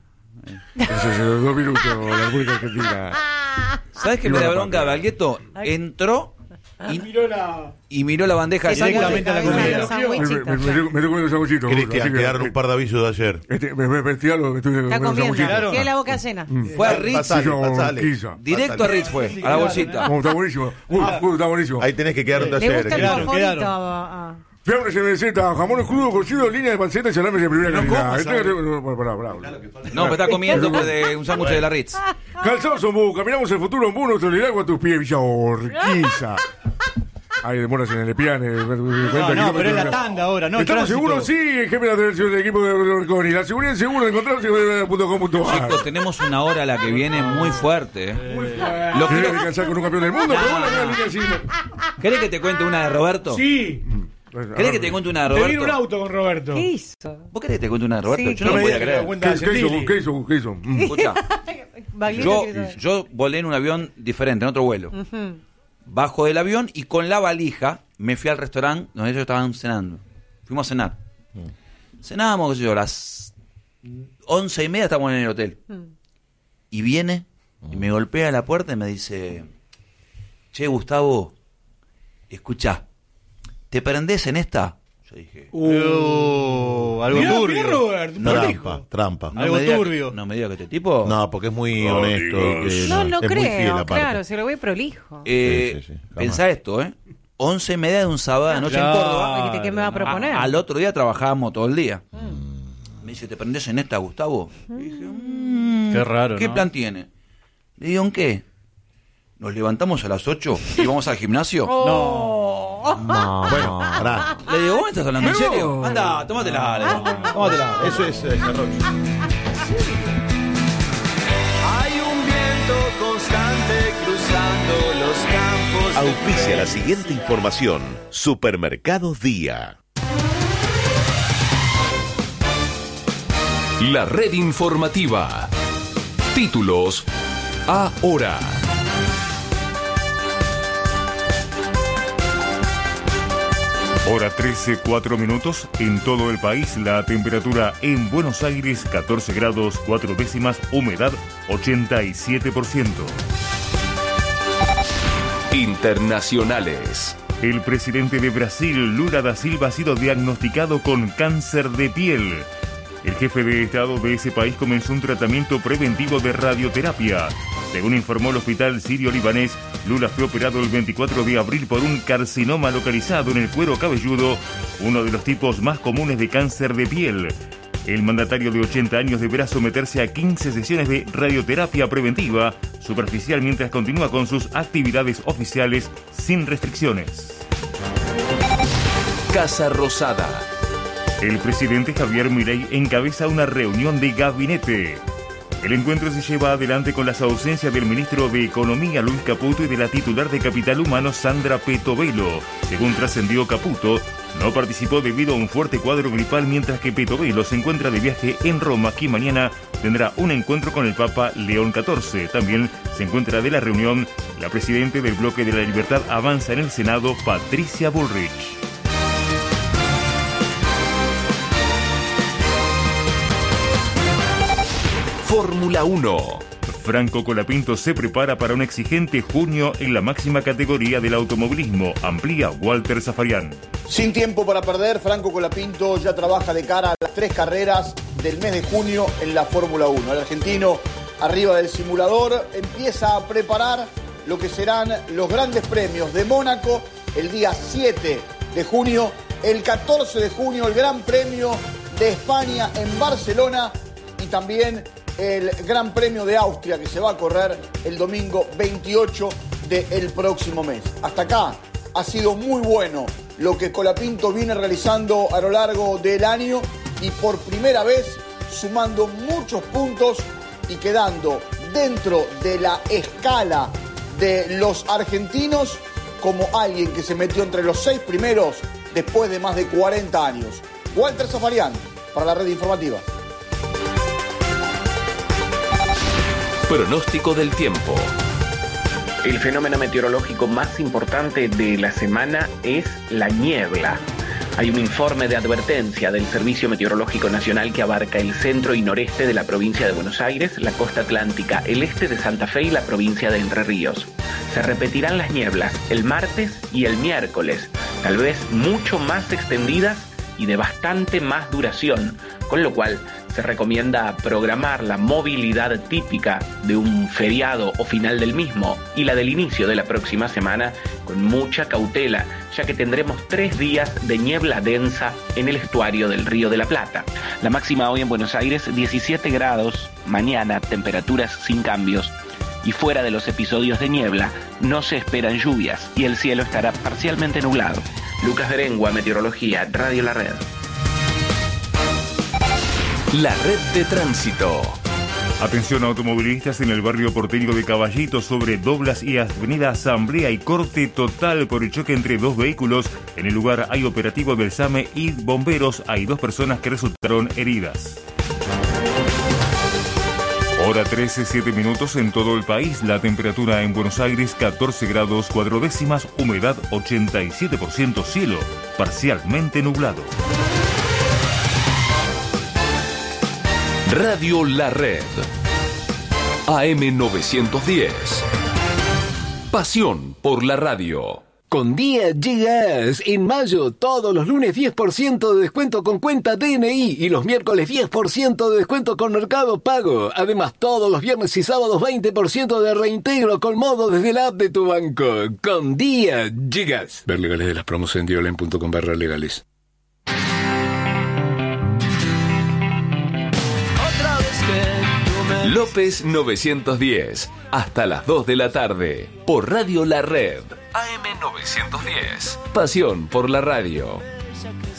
Speaker 6: Dos minutos, la República Argentina.
Speaker 2: ¿Sabés qué me da bronca, Baglietto? Entró y miró la, y miró la bandeja
Speaker 6: directamente a la comida. Me estoy comiendo sanguchito. Cristian, quedaron un par de avisos de ayer.
Speaker 3: Este, me, me, me, estoy
Speaker 6: Está
Speaker 3: comiendo. Tiene la boca llena.
Speaker 2: Mm. Fue a Ritz. Pasale, pasale. Directo pasale. a Ritz fue, a la bolsita.
Speaker 6: Oh, está buenísimo. Uh, uh, está buenísimo. Ahí tenés que quedar un de ayer.
Speaker 3: Quedaron, quedaron.
Speaker 6: Fiambres en meseta, jamón crudo, cocido, línea de panceta y salames de primera calidad.
Speaker 2: No, me está comiendo de un sándwich de la Ritz.
Speaker 6: Calzados Ombú, caminamos el futuro Ombú, nuestro liderazgo a tus pies, Villa Urquiza. Hay demoras en el Epiane.
Speaker 5: No, no, pero es la tanda ahora, ¿no?
Speaker 6: ¿Estamos seguros? Sí, jefe de la dirección del equipo de Orconi. La seguridad seguro de encontrarse en punto com punto a r.
Speaker 2: Chicos, tenemos una hora a la que viene muy fuerte. ¿eh?
Speaker 6: Muy fuerte. Lo quiero descansar con un campeón del mundo, pero bueno, la línea encima.
Speaker 2: ¿Querés que te cuente una de Roberto?
Speaker 4: Sí.
Speaker 2: ¿Querés que te cuente una de Roberto?
Speaker 4: Te vino un auto con Roberto.
Speaker 3: ¿Qué hizo?
Speaker 2: ¿Vos querés que te cuente una de Roberto?
Speaker 3: Sí,
Speaker 2: yo no me voy a creer.
Speaker 6: ¿Qué hizo? ¿Qué hizo? ¿Qué hizo?
Speaker 2: Escuchá. Yo, yo volé en un avión diferente, en otro vuelo. Uh-huh. Bajo del avión y con la valija me fui al restaurante donde ellos estaban cenando. Fuimos a cenar. Mm. Cenábamos, qué sé yo, a las once y media estábamos en el hotel. Mm. Y viene y me golpea la puerta y me dice: che, Gustavo, escuchá, ¿te prendés en esta? Yo dije:
Speaker 5: uh, algo
Speaker 4: mirá,
Speaker 5: turbio.
Speaker 4: Mirá, Robert,
Speaker 6: no, trampa, trampa.
Speaker 2: No
Speaker 5: algo
Speaker 2: me diga,
Speaker 5: turbio.
Speaker 2: No me diga que este tipo...
Speaker 6: No, porque es muy oh, honesto. Que
Speaker 3: no, no
Speaker 6: es
Speaker 3: creo, claro, se lo voy prolijo.
Speaker 2: Eh, sí, sí, sí, pensá esto, ¿eh? Once y media de un sábado de noche claro, en Córdoba.
Speaker 3: ¿Qué me va a proponer?
Speaker 2: A, al otro día trabajábamos todo el día. Mm. Me dice: ¿te prendés en esta, Gustavo? Mm. Y dije: mmm,
Speaker 5: qué raro,
Speaker 2: ¿qué
Speaker 5: ¿no?
Speaker 2: plan tiene? Le digo: ¿en qué? Nos levantamos a las ocho y vamos al gimnasio.
Speaker 3: Oh.
Speaker 6: No. No. Bueno, pará.
Speaker 2: Le digo: ¿vos me estás hablando en serio? Anda, tómatela. Le digo. Tómatela.
Speaker 6: Eso es desarrollo.
Speaker 1: Hay un viento constante cruzando los campos.
Speaker 10: Auspicia la siguiente información. Supermercados Día.
Speaker 15: La red informativa. Títulos ahora.
Speaker 7: Hora trece, cuatro minutos. En todo el país, la temperatura en Buenos Aires, catorce grados, cuatro décimas, humedad, ochenta y siete por ciento.
Speaker 15: Internacionales.
Speaker 7: El presidente de Brasil, Lula da Silva, ha sido diagnosticado con cáncer de piel. El jefe de Estado de ese país comenzó un tratamiento preventivo de radioterapia. Según informó el hospital sirio-libanés, Lula fue operado el veinticuatro de abril por un carcinoma localizado en el cuero cabelludo, uno de los tipos más comunes de cáncer de piel. El mandatario de ochenta años deberá someterse a quince sesiones de radioterapia preventiva superficial mientras continúa con sus actividades oficiales sin restricciones.
Speaker 15: Casa Rosada.
Speaker 7: El presidente Javier Milei encabeza una reunión de gabinete. El encuentro se lleva adelante con las ausencias del ministro de Economía Luis Caputo y de la titular de Capital Humano Sandra Petovelo. Según trascendió, Caputo no participó debido a un fuerte cuadro gripal, mientras que Petovelo se encuentra de viaje en Roma, que mañana tendrá un encuentro con el Papa León catorce. También se encuentra de la reunión la presidenta del Bloque de la Libertad Avanza en el Senado, Patricia Bullrich.
Speaker 15: Fórmula uno.
Speaker 7: Franco Colapinto se prepara para un exigente junio en la máxima categoría del automovilismo. Amplía Walter Zafarian.
Speaker 8: Sin tiempo para perder, Franco Colapinto ya trabaja de cara a las tres carreras del mes de junio en la Fórmula uno. El argentino, arriba del simulador, empieza a preparar lo que serán los grandes premios de Mónaco el día siete de junio, el catorce de junio el Gran Premio de España en Barcelona y también el Gran Premio de Austria, que se va a correr el domingo veintiocho del próximo mes. Hasta acá ha sido muy bueno lo que Colapinto viene realizando a lo largo del año y por primera vez sumando muchos puntos y quedando dentro de la escala de los argentinos como alguien que se metió entre los seis primeros después de más de cuarenta años. Walter Zafarian, para la Red Informativa.
Speaker 15: Pronóstico del tiempo.
Speaker 9: El fenómeno meteorológico más importante de la semana es la niebla. Hay un informe de advertencia del Servicio Meteorológico Nacional que abarca el centro y noreste de la provincia de Buenos Aires, la costa atlántica, el este de Santa Fe y la provincia de Entre Ríos. Se repetirán las nieblas el martes y el miércoles, tal vez mucho más extendidas y de bastante más duración, con lo cual se recomienda programar la movilidad típica de un feriado o final del mismo y la del inicio de la próxima semana con mucha cautela, ya que tendremos tres días de niebla densa en el estuario del Río de la Plata. La máxima hoy en Buenos Aires, diecisiete grados, mañana temperaturas sin cambios y fuera de los episodios de niebla no se esperan lluvias y el cielo estará parcialmente nublado. Lucas Berengua, Meteorología, Radio La Red.
Speaker 15: La red de tránsito.
Speaker 7: Atención automovilistas en el barrio porteño de Caballito sobre Doblas y Avenida Asamblea y corte total por el choque entre dos vehículos. En el lugar hay operativo del SAME y bomberos. Hay dos personas que resultaron heridas. Hora trece, siete minutos en todo el país. La temperatura en Buenos Aires catorce grados cuatro décimas, humedad ochenta y siete por ciento, cielo parcialmente nublado.
Speaker 15: Radio La Red. A M novecientos diez. Pasión por la radio.
Speaker 16: Con Día Llegas, en mayo, todos los lunes diez por ciento de descuento con cuenta D N I y los miércoles diez por ciento de descuento con Mercado Pago. Además, todos los viernes y sábados veinte por ciento de reintegro con modo desde la app de tu banco. Con Día Llegas.
Speaker 11: Ver legales de las promos en diolen punto com barra legales.
Speaker 15: López novecientos diez, hasta las dos de la tarde, por Radio La Red. A M novecientos diez. Pasión por la radio.